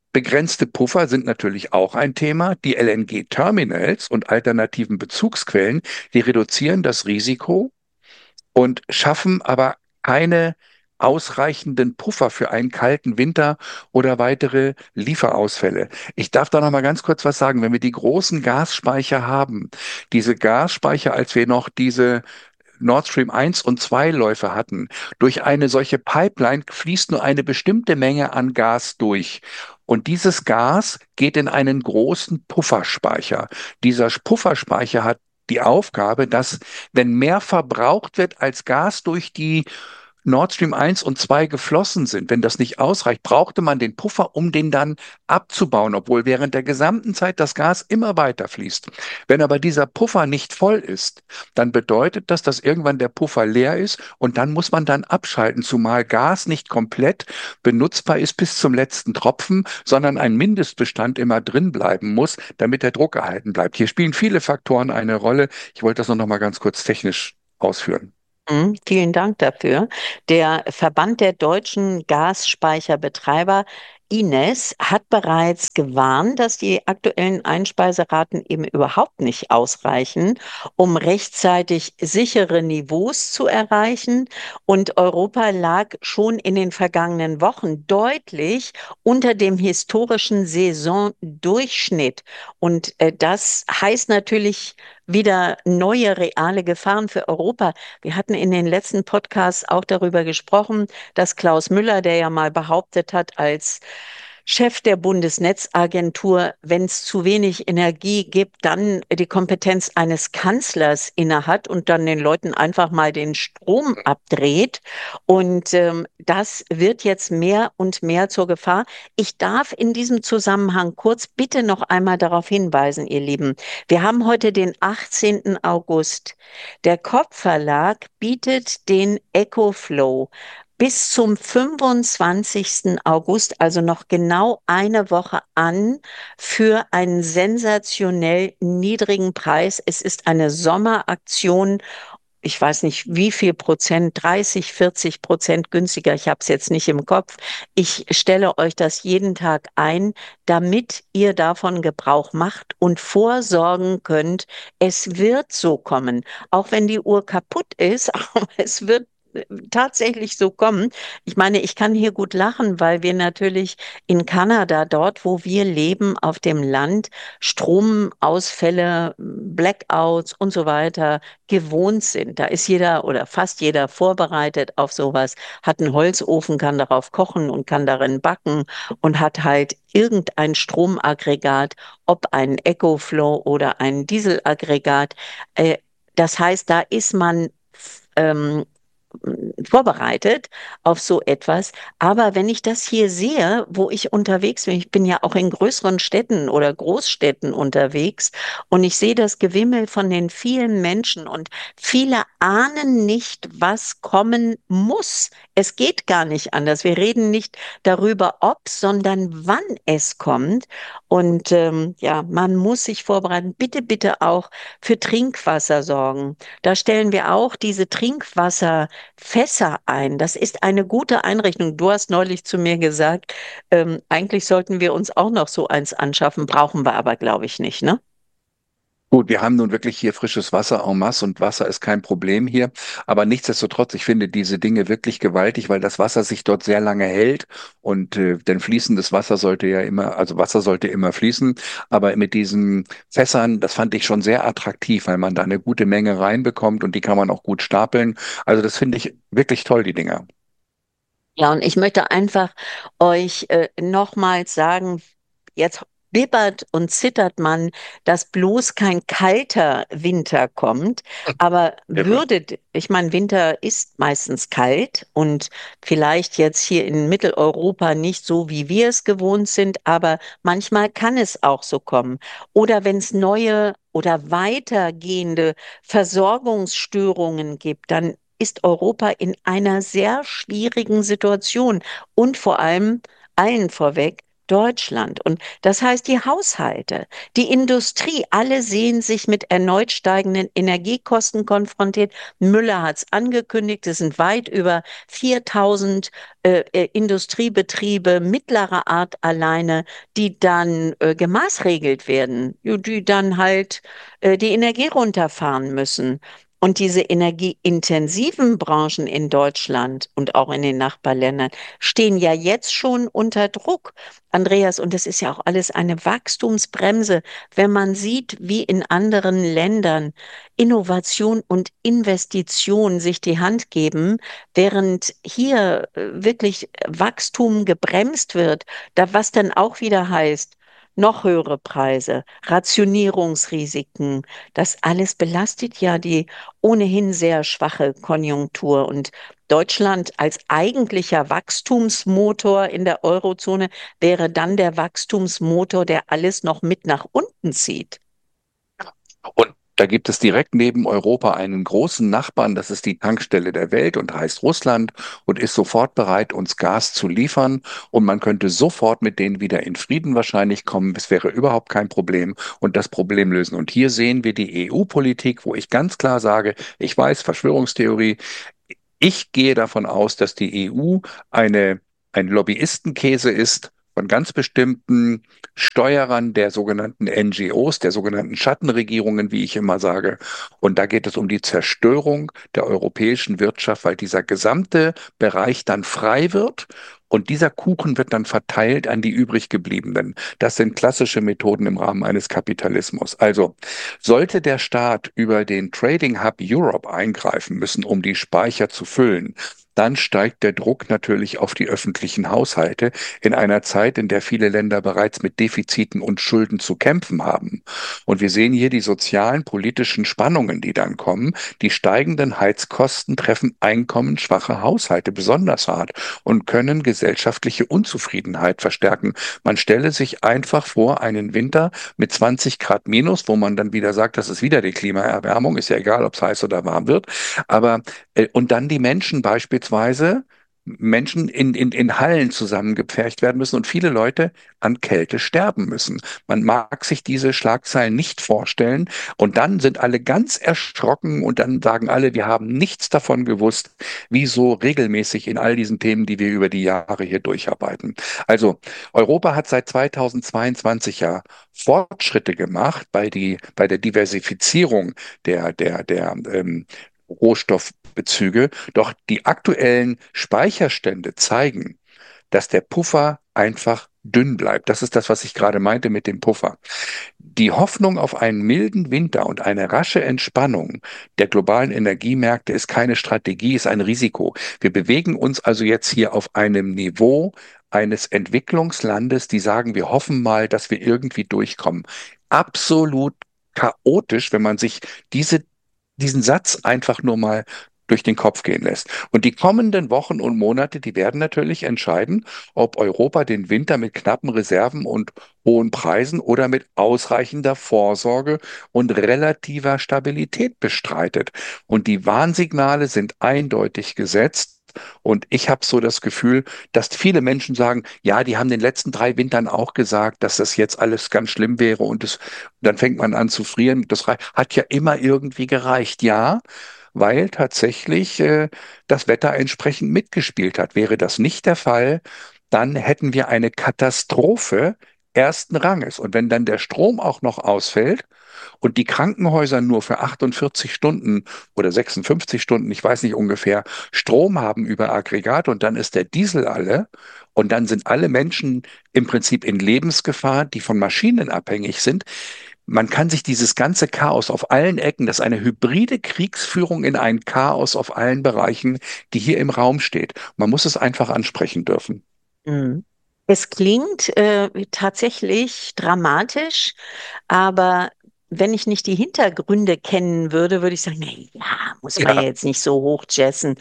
Begrenzte Puffer sind natürlich auch ein Thema. Die L N G-Terminals und alternativen Bezugsquellen, die reduzieren das Risiko und schaffen aber keine ausreichenden Puffer für einen kalten Winter oder weitere Lieferausfälle. Ich darf da noch mal ganz kurz was sagen. Wenn wir die großen Gasspeicher haben, diese Gasspeicher, als wir noch diese Nord Stream eins und zwei Läufe hatten, durch eine solche Pipeline fließt nur eine bestimmte Menge an Gas durch. Und dieses Gas geht in einen großen Pufferspeicher. Dieser Pufferspeicher hat die Aufgabe, dass, wenn mehr verbraucht wird, als Gas durch die Nord Stream eins und zwei geflossen sind, wenn das nicht ausreicht, brauchte man den Puffer, um den dann abzubauen, obwohl während der gesamten Zeit das Gas immer weiter fließt. Wenn aber dieser Puffer nicht voll ist, dann bedeutet das, dass irgendwann der Puffer leer ist und dann muss man dann abschalten, zumal Gas nicht komplett benutzbar ist bis zum letzten Tropfen, sondern ein Mindestbestand immer drin bleiben muss, damit der Druck erhalten bleibt. Hier spielen viele Faktoren eine Rolle. Ich wollte das nur noch mal ganz kurz technisch ausführen. Mhm, vielen Dank dafür. Der Verband der deutschen Gasspeicherbetreiber I N E S hat bereits gewarnt, dass die aktuellen Einspeiserraten eben überhaupt nicht ausreichen, um rechtzeitig sichere Niveaus zu erreichen. Und Europa lag schon in den vergangenen Wochen deutlich unter dem historischen Saisondurchschnitt. Und äh, das heißt natürlich wieder neue reale Gefahren für Europa. Wir hatten in den letzten Podcasts auch darüber gesprochen, dass Klaus Müller, der ja mal behauptet hat, als Chef der Bundesnetzagentur, wenn es zu wenig Energie gibt, dann die Kompetenz eines Kanzlers innehat und dann den Leuten einfach mal den Strom abdreht. Und ähm, das wird jetzt mehr und mehr zur Gefahr. Ich darf in diesem Zusammenhang kurz bitte noch einmal darauf hinweisen, ihr Lieben. Wir haben heute den achtzehnten August. Der Kopp Verlag bietet den EcoFlow bis zum fünfundzwanzigsten August, also noch genau eine Woche an, für einen sensationell niedrigen Preis. Es ist eine Sommeraktion. Ich weiß nicht, wie viel Prozent, dreißig, vierzig Prozent günstiger. Ich habe es jetzt nicht im Kopf. Ich stelle euch das jeden Tag ein, damit ihr davon Gebrauch macht und vorsorgen könnt. Es wird so kommen, auch wenn die Uhr kaputt ist, aber es wird tatsächlich so kommen. Ich meine, ich kann hier gut lachen, weil wir natürlich in Kanada, dort, wo wir leben, auf dem Land, Stromausfälle, Blackouts und so weiter gewohnt sind. Da ist jeder oder fast jeder vorbereitet auf sowas, hat einen Holzofen, kann darauf kochen und kann darin backen und hat halt irgendein Stromaggregat, ob ein EcoFlow oder ein Dieselaggregat. Äh, Das heißt, da ist man ähm, vorbereitet auf so etwas. Aber wenn ich das hier sehe, wo ich unterwegs bin, ich bin ja auch in größeren Städten oder Großstädten unterwegs und ich sehe das Gewimmel von den vielen Menschen und viele ahnen nicht, was kommen muss. Es geht gar nicht anders. Wir reden nicht darüber, ob, sondern wann es kommt. Und ähm, ja, man muss sich vorbereiten. Bitte, bitte auch für Trinkwasser sorgen. Da stellen wir auch diese Trinkwasserfässer ein. Das ist eine gute Einrichtung. Du hast neulich zu mir gesagt, ähm, eigentlich sollten wir uns auch noch so eins anschaffen, brauchen wir aber, glaube ich, nicht, ne? Gut, wir haben nun wirklich hier frisches Wasser en masse und Wasser ist kein Problem hier. Aber nichtsdestotrotz, ich finde diese Dinge wirklich gewaltig, weil das Wasser sich dort sehr lange hält und äh, denn fließendes Wasser sollte ja immer, also Wasser sollte immer fließen. Aber mit diesen Fässern, das fand ich schon sehr attraktiv, weil man da eine gute Menge reinbekommt und die kann man auch gut stapeln. Also das finde ich wirklich toll, die Dinger. Ja, und ich möchte einfach euch äh, nochmals sagen, jetzt bibbert und zittert man, dass bloß kein kalter Winter kommt. Aber Irre. würde, ich meine, Winter ist meistens kalt und vielleicht jetzt hier in Mitteleuropa nicht so, wie wir es gewohnt sind, aber manchmal kann es auch so kommen. Oder wenn es neue oder weitergehende Versorgungsstörungen gibt, dann ist Europa in einer sehr schwierigen Situation und vor allem allen vorweg Deutschland. Und das heißt, die Haushalte, die Industrie, alle sehen sich mit erneut steigenden Energiekosten konfrontiert. Müller hat es angekündigt, es sind weit über viertausend äh, äh, Industriebetriebe mittlerer Art alleine, die dann äh, gemaßregelt werden, die dann halt äh, die Energie runterfahren müssen. Und diese energieintensiven Branchen in Deutschland und auch in den Nachbarländern stehen ja jetzt schon unter Druck, Andreas. Und das ist ja auch alles eine Wachstumsbremse, wenn man sieht, wie in anderen Ländern Innovation und Investition sich die Hand geben, während hier äh, wirklich Wachstum gebremst wird, da was dann auch wieder heißt, noch höhere Preise, Rationierungsrisiken, das alles belastet ja die ohnehin sehr schwache Konjunktur. Und Deutschland als eigentlicher Wachstumsmotor in der Eurozone wäre dann der Wachstumsmotor, der alles noch mit nach unten zieht. Und da gibt es direkt neben Europa einen großen Nachbarn, das ist die Tankstelle der Welt und heißt Russland und ist sofort bereit, uns Gas zu liefern. Und man könnte sofort mit denen wieder in Frieden wahrscheinlich kommen. Es wäre überhaupt kein Problem und das Problem lösen. Und hier sehen wir die E U-Politik, wo ich ganz klar sage, ich weiß, Verschwörungstheorie, ich gehe davon aus, dass die E U eine, ein Lobbyistenkäse ist von ganz bestimmten Steuerern der sogenannten N G Os, der sogenannten Schattenregierungen, wie ich immer sage. Und da geht es um die Zerstörung der europäischen Wirtschaft, weil dieser gesamte Bereich dann frei wird. Und dieser Kuchen wird dann verteilt an die übrig gebliebenen. Das sind klassische Methoden im Rahmen eines Kapitalismus. Also sollte der Staat über den Trading Hub Europe eingreifen müssen, um die Speicher zu füllen, dann steigt der Druck natürlich auf die öffentlichen Haushalte in einer Zeit, in der viele Länder bereits mit Defiziten und Schulden zu kämpfen haben. Und wir sehen hier die sozialen, politischen Spannungen, die dann kommen. Die steigenden Heizkosten treffen einkommensschwache Haushalte besonders hart und können gesellschaftliche Unzufriedenheit verstärken. Man stelle sich einfach vor, einen Winter mit zwanzig Grad minus, wo man dann wieder sagt, das ist wieder die Klimaerwärmung, ist ja egal, ob es heiß oder warm wird, aber äh, und dann die Menschen beispielsweise Menschen in, in, in Hallen zusammengepfercht werden müssen und viele Leute an Kälte sterben müssen. Man mag sich diese Schlagzeilen nicht vorstellen und dann sind alle ganz erschrocken und dann sagen alle, wir haben nichts davon gewusst, wie so regelmäßig in all diesen Themen, die wir über die Jahre hier durcharbeiten. Also Europa hat seit zweitausendzweiundzwanzig ja Fortschritte gemacht bei, die, bei der Diversifizierung der, der, der ähm, Rohstoffbezüge. Doch die aktuellen Speicherstände zeigen, dass der Puffer einfach dünn bleibt. Das ist das, was ich gerade meinte mit dem Puffer. Die Hoffnung auf einen milden Winter und eine rasche Entspannung der globalen Energiemärkte ist keine Strategie, ist ein Risiko. Wir bewegen uns also jetzt hier auf einem Niveau eines Entwicklungslandes, die sagen, wir hoffen mal, dass wir irgendwie durchkommen. Absolut chaotisch, wenn man sich diese diesen Satz einfach nur mal durch den Kopf gehen lässt. Und die kommenden Wochen und Monate, die werden natürlich entscheiden, ob Europa den Winter mit knappen Reserven und hohen Preisen oder mit ausreichender Vorsorge und relativer Stabilität bestreitet. Und die Warnsignale sind eindeutig gesetzt. Und ich habe so das Gefühl, dass viele Menschen sagen, ja, die haben den letzten drei Wintern auch gesagt, dass das jetzt alles ganz schlimm wäre und es, dann fängt man an zu frieren. Das hat ja immer irgendwie gereicht. Ja, weil tatsächlich äh, das Wetter entsprechend mitgespielt hat. Wäre das nicht der Fall, dann hätten wir eine Katastrophe ersten Ranges. Und wenn dann der Strom auch noch ausfällt und die Krankenhäuser nur für achtundvierzig Stunden oder sechsundfünfzig Stunden, ich weiß nicht ungefähr, Strom haben über Aggregat und dann ist der Diesel alle und dann sind alle Menschen im Prinzip in Lebensgefahr, die von Maschinen abhängig sind. Man kann sich dieses ganze Chaos auf allen Ecken, das ist eine hybride Kriegsführung in ein Chaos auf allen Bereichen, die hier im Raum steht. Man muss es einfach ansprechen dürfen. Mhm. Es klingt äh, tatsächlich dramatisch, aber wenn ich nicht die Hintergründe kennen würde, würde ich sagen, na ja, muss man ja Ja, jetzt nicht so hochjazzen.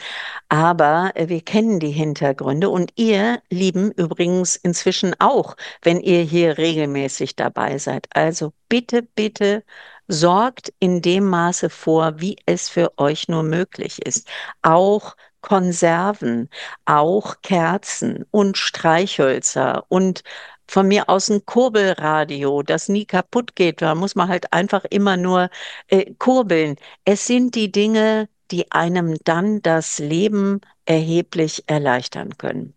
Aber äh, wir kennen die Hintergründe und ihr, Lieben, übrigens inzwischen auch, wenn ihr hier regelmäßig dabei seid. Also bitte, bitte sorgt in dem Maße vor, wie es für euch nur möglich ist. Auch Konserven, auch Kerzen und Streichhölzer und von mir aus ein Kurbelradio, das nie kaputt geht. Da muss man halt einfach immer nur äh, kurbeln. Es sind die Dinge, die einem dann das Leben erheblich erleichtern können.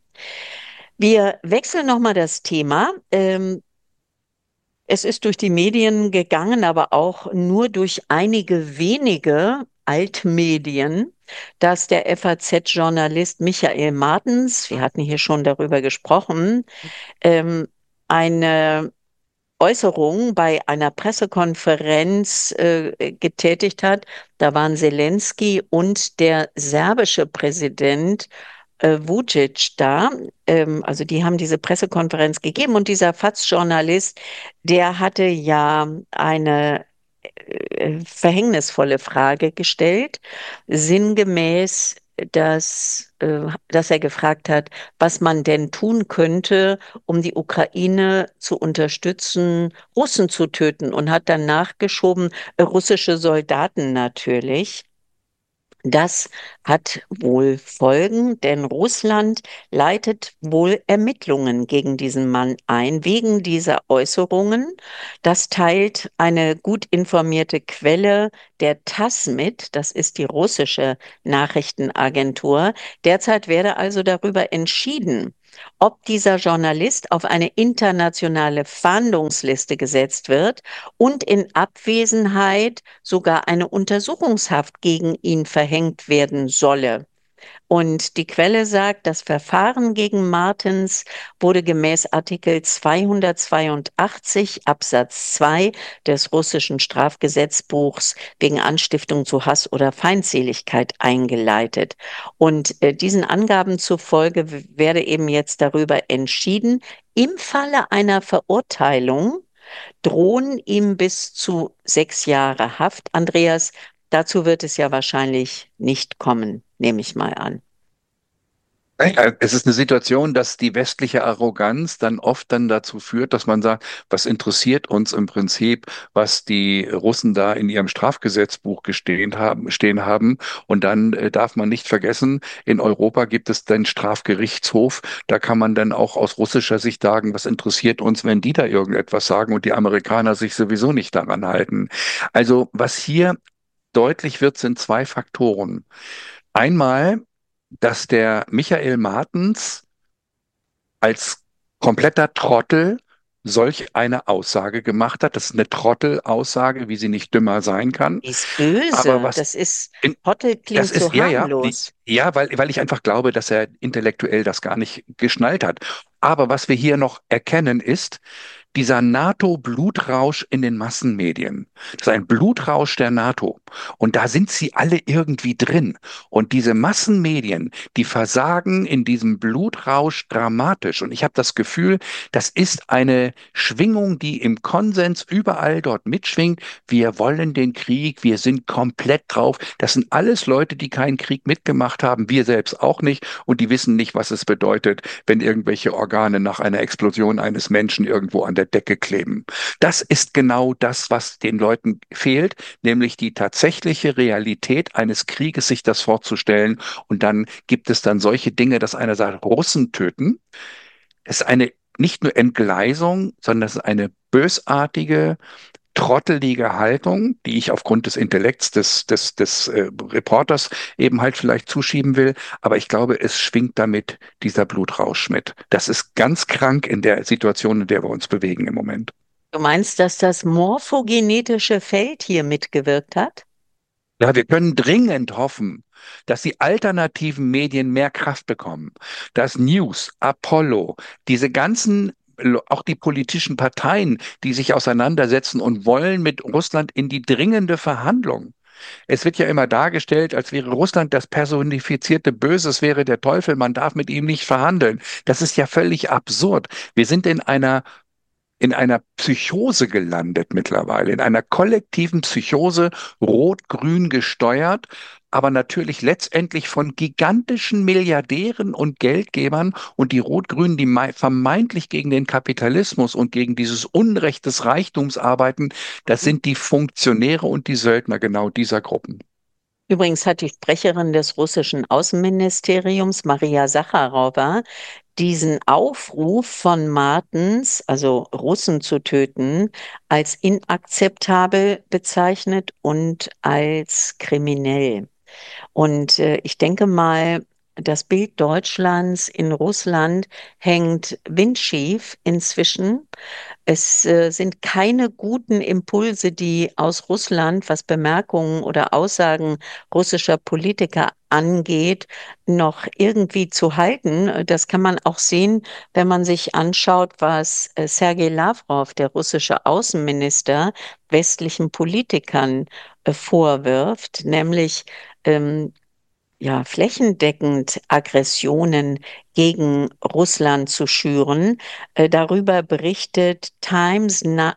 Wir wechseln nochmal das Thema. Ähm, es ist durch die Medien gegangen, aber auch nur durch einige wenige Altmedien, dass der F A Z-Journalist Michael Martens, wir hatten hier schon darüber gesprochen, ähm, eine Äußerung bei einer Pressekonferenz äh, getätigt hat. Da waren Zelensky und der serbische Präsident äh, Vučić da. Ähm, also die haben diese Pressekonferenz gegeben und dieser FAZ-Journalist, der hatte ja eine äh, verhängnisvolle Frage gestellt, sinngemäß, dass, äh, dass er gefragt hat, was man denn tun könnte, um die Ukraine zu unterstützen, Russen zu töten und hat dann nachgeschoben, äh, russische Soldaten natürlich. Das hat wohl Folgen, denn Russland leitet wohl Ermittlungen gegen diesen Mann ein, wegen dieser Äußerungen. Das teilt eine gut informierte Quelle der TASS mit, das ist die russische Nachrichtenagentur. Derzeit werde also darüber entschieden, ob dieser Journalist auf eine internationale Fahndungsliste gesetzt wird und in Abwesenheit sogar eine Untersuchungshaft gegen ihn verhängt werden solle. Und die Quelle sagt, das Verfahren gegen Martens wurde gemäß Artikel zweihundertzweiundachtzig Absatz zwei des russischen Strafgesetzbuchs wegen Anstiftung zu Hass oder Feindseligkeit eingeleitet. Und äh, diesen Angaben zufolge w- werde eben jetzt darüber entschieden, im Falle einer Verurteilung drohen ihm bis zu sechs Jahre Haft. Andreas, dazu wird es ja wahrscheinlich nicht kommen, nehme ich mal an. Naja, es ist eine Situation, dass die westliche Arroganz dann oft dann dazu führt, dass man sagt, was interessiert uns im Prinzip, was die Russen da in ihrem Strafgesetzbuch gestehen haben, stehen haben. Und dann äh, darf man nicht vergessen, in Europa gibt es den Strafgerichtshof. Da kann man dann auch aus russischer Sicht sagen, was interessiert uns, wenn die da irgendetwas sagen und die Amerikaner sich sowieso nicht daran halten. Also was hier deutlich wird, sind zwei Faktoren. Einmal, dass der Michael Martens als kompletter Trottel solch eine Aussage gemacht hat. Das ist eine Trottelaussage, wie sie nicht dümmer sein kann. Die ist Aber böse. was Das ist, in, Trottel das klingt so ist, ja, ja, die- harmlos. ja, weil, weil ich einfach glaube, dass er intellektuell das gar nicht geschnallt hat. Aber was wir hier noch erkennen ist, dieser NATO-Blutrausch in den Massenmedien. Das ist ein Blutrausch der NATO. Und da sind sie alle irgendwie drin. Und diese Massenmedien, die versagen in diesem Blutrausch dramatisch. Und ich habe das Gefühl, das ist eine Schwingung, die im Konsens überall dort mitschwingt. Wir wollen den Krieg, wir sind komplett drauf. Das sind alles Leute, die keinen Krieg mitgemacht haben, wir selbst auch nicht. Und die wissen nicht, was es bedeutet, wenn irgendwelche Organe nach einer Explosion eines Menschen irgendwo an der Decke kleben. Das ist genau das, was den Leuten fehlt, nämlich die tatsächliche Realität eines Krieges, sich das vorzustellen. Und dann gibt es dann solche Dinge, dass einer sagt, Russen töten. Es ist eine nicht nur Entgleisung, sondern es ist eine bösartige, trottelige Haltung, die ich aufgrund des Intellekts des, des, des äh, Reporters eben halt vielleicht zuschieben will. Aber ich glaube, es schwingt damit dieser Blutrausch mit. Das ist ganz krank in der Situation, in der wir uns bewegen im Moment. Du meinst, dass das morphogenetische Feld hier mitgewirkt hat? Ja, wir können dringend hoffen, dass die alternativen Medien mehr Kraft bekommen, dass News, Apollo, diese ganzen, auch die politischen Parteien, die sich auseinandersetzen und wollen mit Russland in die dringende Verhandlung. Es wird ja immer dargestellt, als wäre Russland das personifizierte Böse, es wäre der Teufel, man darf mit ihm nicht verhandeln. Das ist ja völlig absurd. Wir sind in einer in einer Psychose gelandet mittlerweile, in einer kollektiven Psychose, rot-grün gesteuert, aber natürlich letztendlich von gigantischen Milliardären und Geldgebern und die Rot-Grünen, die mei- vermeintlich gegen den Kapitalismus und gegen dieses Unrecht des Reichtums arbeiten, das sind die Funktionäre und die Söldner genau dieser Gruppen. Übrigens hat die Sprecherin des russischen Außenministeriums, Maria Sacharowa, diesen Aufruf von Martens, also Russen zu töten, als inakzeptabel bezeichnet und als kriminell. Und äh, ich denke mal, das Bild Deutschlands in Russland hängt windschief inzwischen. Es äh, sind keine guten Impulse, die aus Russland, was Bemerkungen oder Aussagen russischer Politiker angeht, noch irgendwie zu halten. Das kann man auch sehen, wenn man sich anschaut, was äh, Sergei Lavrov, der russische Außenminister, westlichen Politikern äh, vorwirft, nämlich ähm, ja, flächendeckend Aggressionen gegen Russland zu schüren. Äh, darüber berichtet Times, Na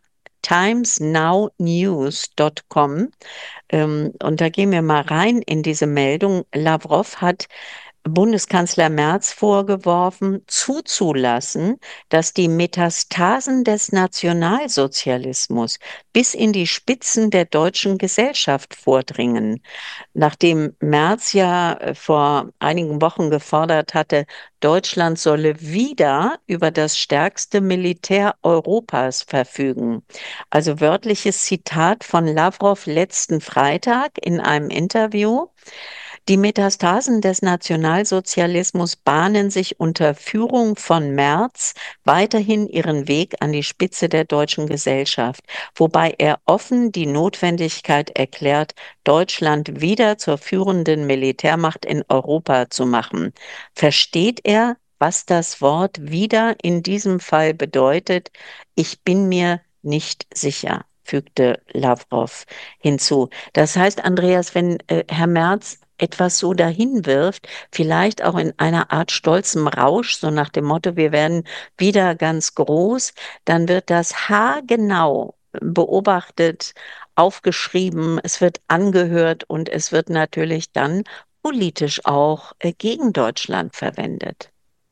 timesnownews Punkt com. Ähm, und da gehen wir mal rein in diese Meldung. Lavrov hat Bundeskanzler Merz vorgeworfen, zuzulassen, dass die Metastasen des Nationalsozialismus bis in die Spitzen der deutschen Gesellschaft vordringen. Nachdem Merz ja äh, vor einigen Wochen gefordert hatte, Deutschland solle wieder über das stärkste Militär Europas verfügen. Also wörtliches Zitat von Lavrov letzten Freitag in einem Interview. Die Metastasen des Nationalsozialismus bahnen sich unter Führung von Merz weiterhin ihren Weg an die Spitze der deutschen Gesellschaft, wobei er offen die Notwendigkeit erklärt, Deutschland wieder zur führenden Militärmacht in Europa zu machen. Versteht er, was das Wort wieder in diesem Fall bedeutet? Ich bin mir nicht sicher, fügte Lavrov hinzu. Das heißt, Andreas, wenn äh, Herr Merz etwas so dahin wirft, vielleicht auch in einer Art stolzem Rausch, so nach dem Motto, wir werden wieder ganz groß, dann wird das haargenau beobachtet, aufgeschrieben, es wird angehört und es wird natürlich dann politisch auch äh, gegen Deutschland verwendet.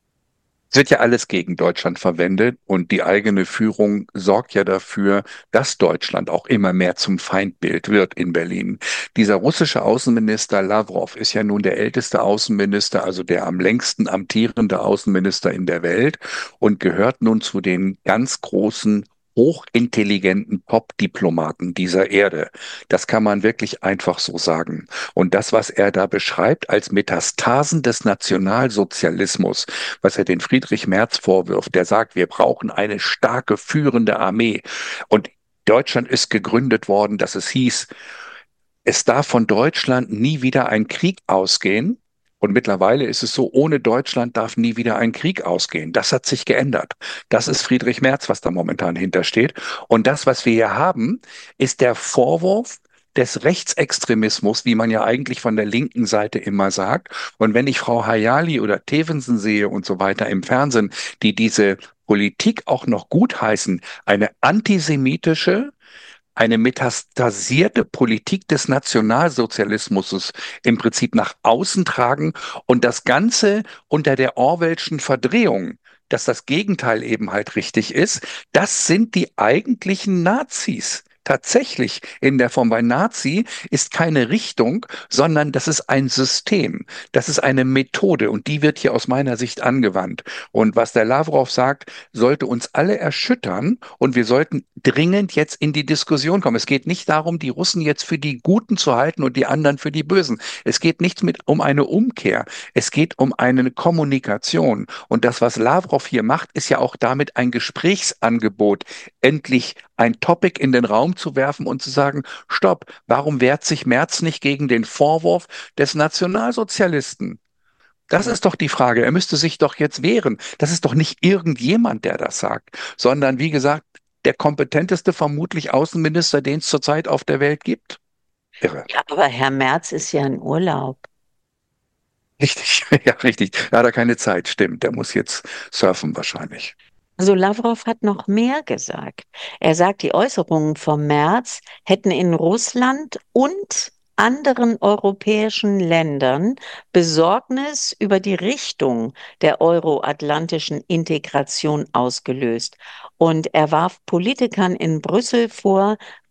Es wird ja alles gegen Deutschland verwendet und die eigene Führung sorgt ja dafür, dass Deutschland auch immer mehr zum Feindbild wird in Berlin. Dieser russische Außenminister Lavrov ist ja nun der älteste Außenminister, also der am längsten amtierende Außenminister in der Welt und gehört nun zu den ganz großen hochintelligenten Top-Diplomaten dieser Erde. Das kann man wirklich einfach so sagen. Und das, was er da beschreibt als Metastasen des Nationalsozialismus, was er den Friedrich Merz vorwirft, der sagt, wir brauchen eine starke führende Armee. Und Deutschland ist gegründet worden, dass es hieß, es darf von Deutschland nie wieder ein Krieg ausgehen. Und mittlerweile ist es so, ohne Deutschland darf nie wieder ein Krieg ausgehen. Das hat sich geändert. Das ist Friedrich Merz, was da momentan hintersteht. Und das, was wir hier haben, ist der Vorwurf des Rechtsextremismus, wie man ja eigentlich von der linken Seite immer sagt. Und wenn ich Frau Hayali oder Tevensen sehe und so weiter im Fernsehen, die diese Politik auch noch gutheißen, eine antisemitische, eine metastasierte Politik des Nationalsozialismus im Prinzip nach außen tragen und das Ganze unter der Orwellschen Verdrehung, dass das Gegenteil eben halt richtig ist, das sind die eigentlichen Nazis. Tatsächlich in der Form bei Nazi ist keine Richtung, sondern das ist ein System. Das ist eine Methode und die wird hier aus meiner Sicht angewandt. Und was der Lavrov sagt, sollte uns alle erschüttern und wir sollten dringend jetzt in die Diskussion kommen. Es geht nicht darum, die Russen jetzt für die Guten zu halten und die anderen für die Bösen. Es geht nicht mit um eine Umkehr. Es geht um eine Kommunikation. Und das, was Lavrov hier macht, ist ja auch damit ein Gesprächsangebot, endlich ein Topic in den Raum zu werfen und zu sagen, stopp, warum wehrt sich Merz nicht gegen den Vorwurf des Nationalsozialisten? Das ist doch die Frage. Er müsste sich doch jetzt wehren. Das ist doch nicht irgendjemand, der das sagt, sondern wie gesagt, der kompetenteste vermutlich Außenminister, den es zurzeit auf der Welt gibt. Irre. Ja, aber Herr Merz ist ja in Urlaub. Richtig, ja, richtig. Da hat er keine Zeit, stimmt. Der muss jetzt surfen wahrscheinlich. Also Lavrov hat noch mehr gesagt. Er sagt, die Äußerungen vom März hätten in Russland und anderen europäischen Ländern Besorgnis über die Richtung der euroatlantischen Integration ausgelöst. Und er warf Politikern in Brüssel vor,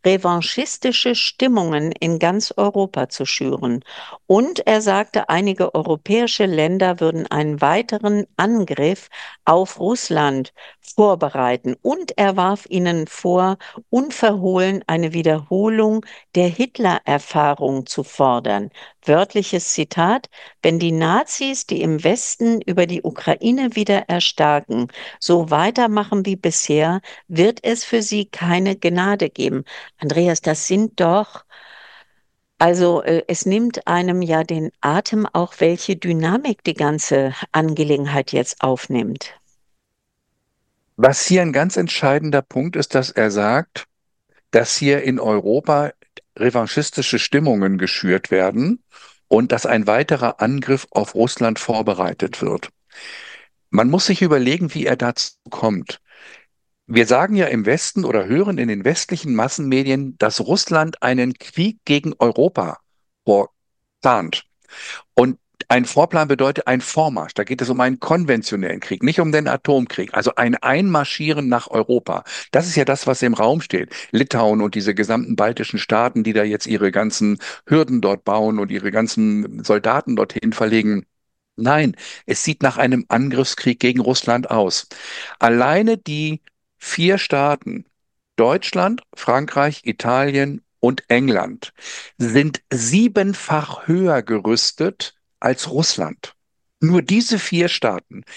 revanchistische Stimmungen in ganz Europa zu schüren. Und er sagte, einige europäische Länder würden einen weiteren Angriff auf Russland vorbereiten. Und er warf ihnen vor, unverhohlen eine Wiederholung der Hitler-Erfahrung zu fordern. Wörtliches Zitat: Wenn die Nazis, die im Westen über die Ukraine wieder erstarken, so weitermachen wie bisher, wird es für sie keine Gnade geben. Andreas, das sind doch, also äh, es nimmt einem ja den Atem auch, welche Dynamik die ganze Angelegenheit jetzt aufnimmt. Was hier ein ganz entscheidender Punkt ist, dass er sagt, dass hier in Europa revanchistische Stimmungen geschürt werden und dass ein weiterer Angriff auf Russland vorbereitet wird. Man muss sich überlegen, wie er dazu kommt. Wir sagen ja im Westen oder hören in den westlichen Massenmedien, dass Russland einen Krieg gegen Europa vorplant. Und ein Vorplan bedeutet ein Vormarsch. Da geht es um einen konventionellen Krieg, nicht um den Atomkrieg. Also ein Einmarschieren nach Europa. Das ist ja das, was im Raum steht. Litauen und diese gesamten baltischen Staaten, die da jetzt ihre ganzen Hürden dort bauen und ihre ganzen Soldaten dorthin verlegen. Nein, es sieht nach einem Angriffskrieg gegen Russland aus. Alleine die vier Staaten, Deutschland, Frankreich, Italien und England, sind siebenfach höher gerüstet als Russland. Nur diese vier Staaten.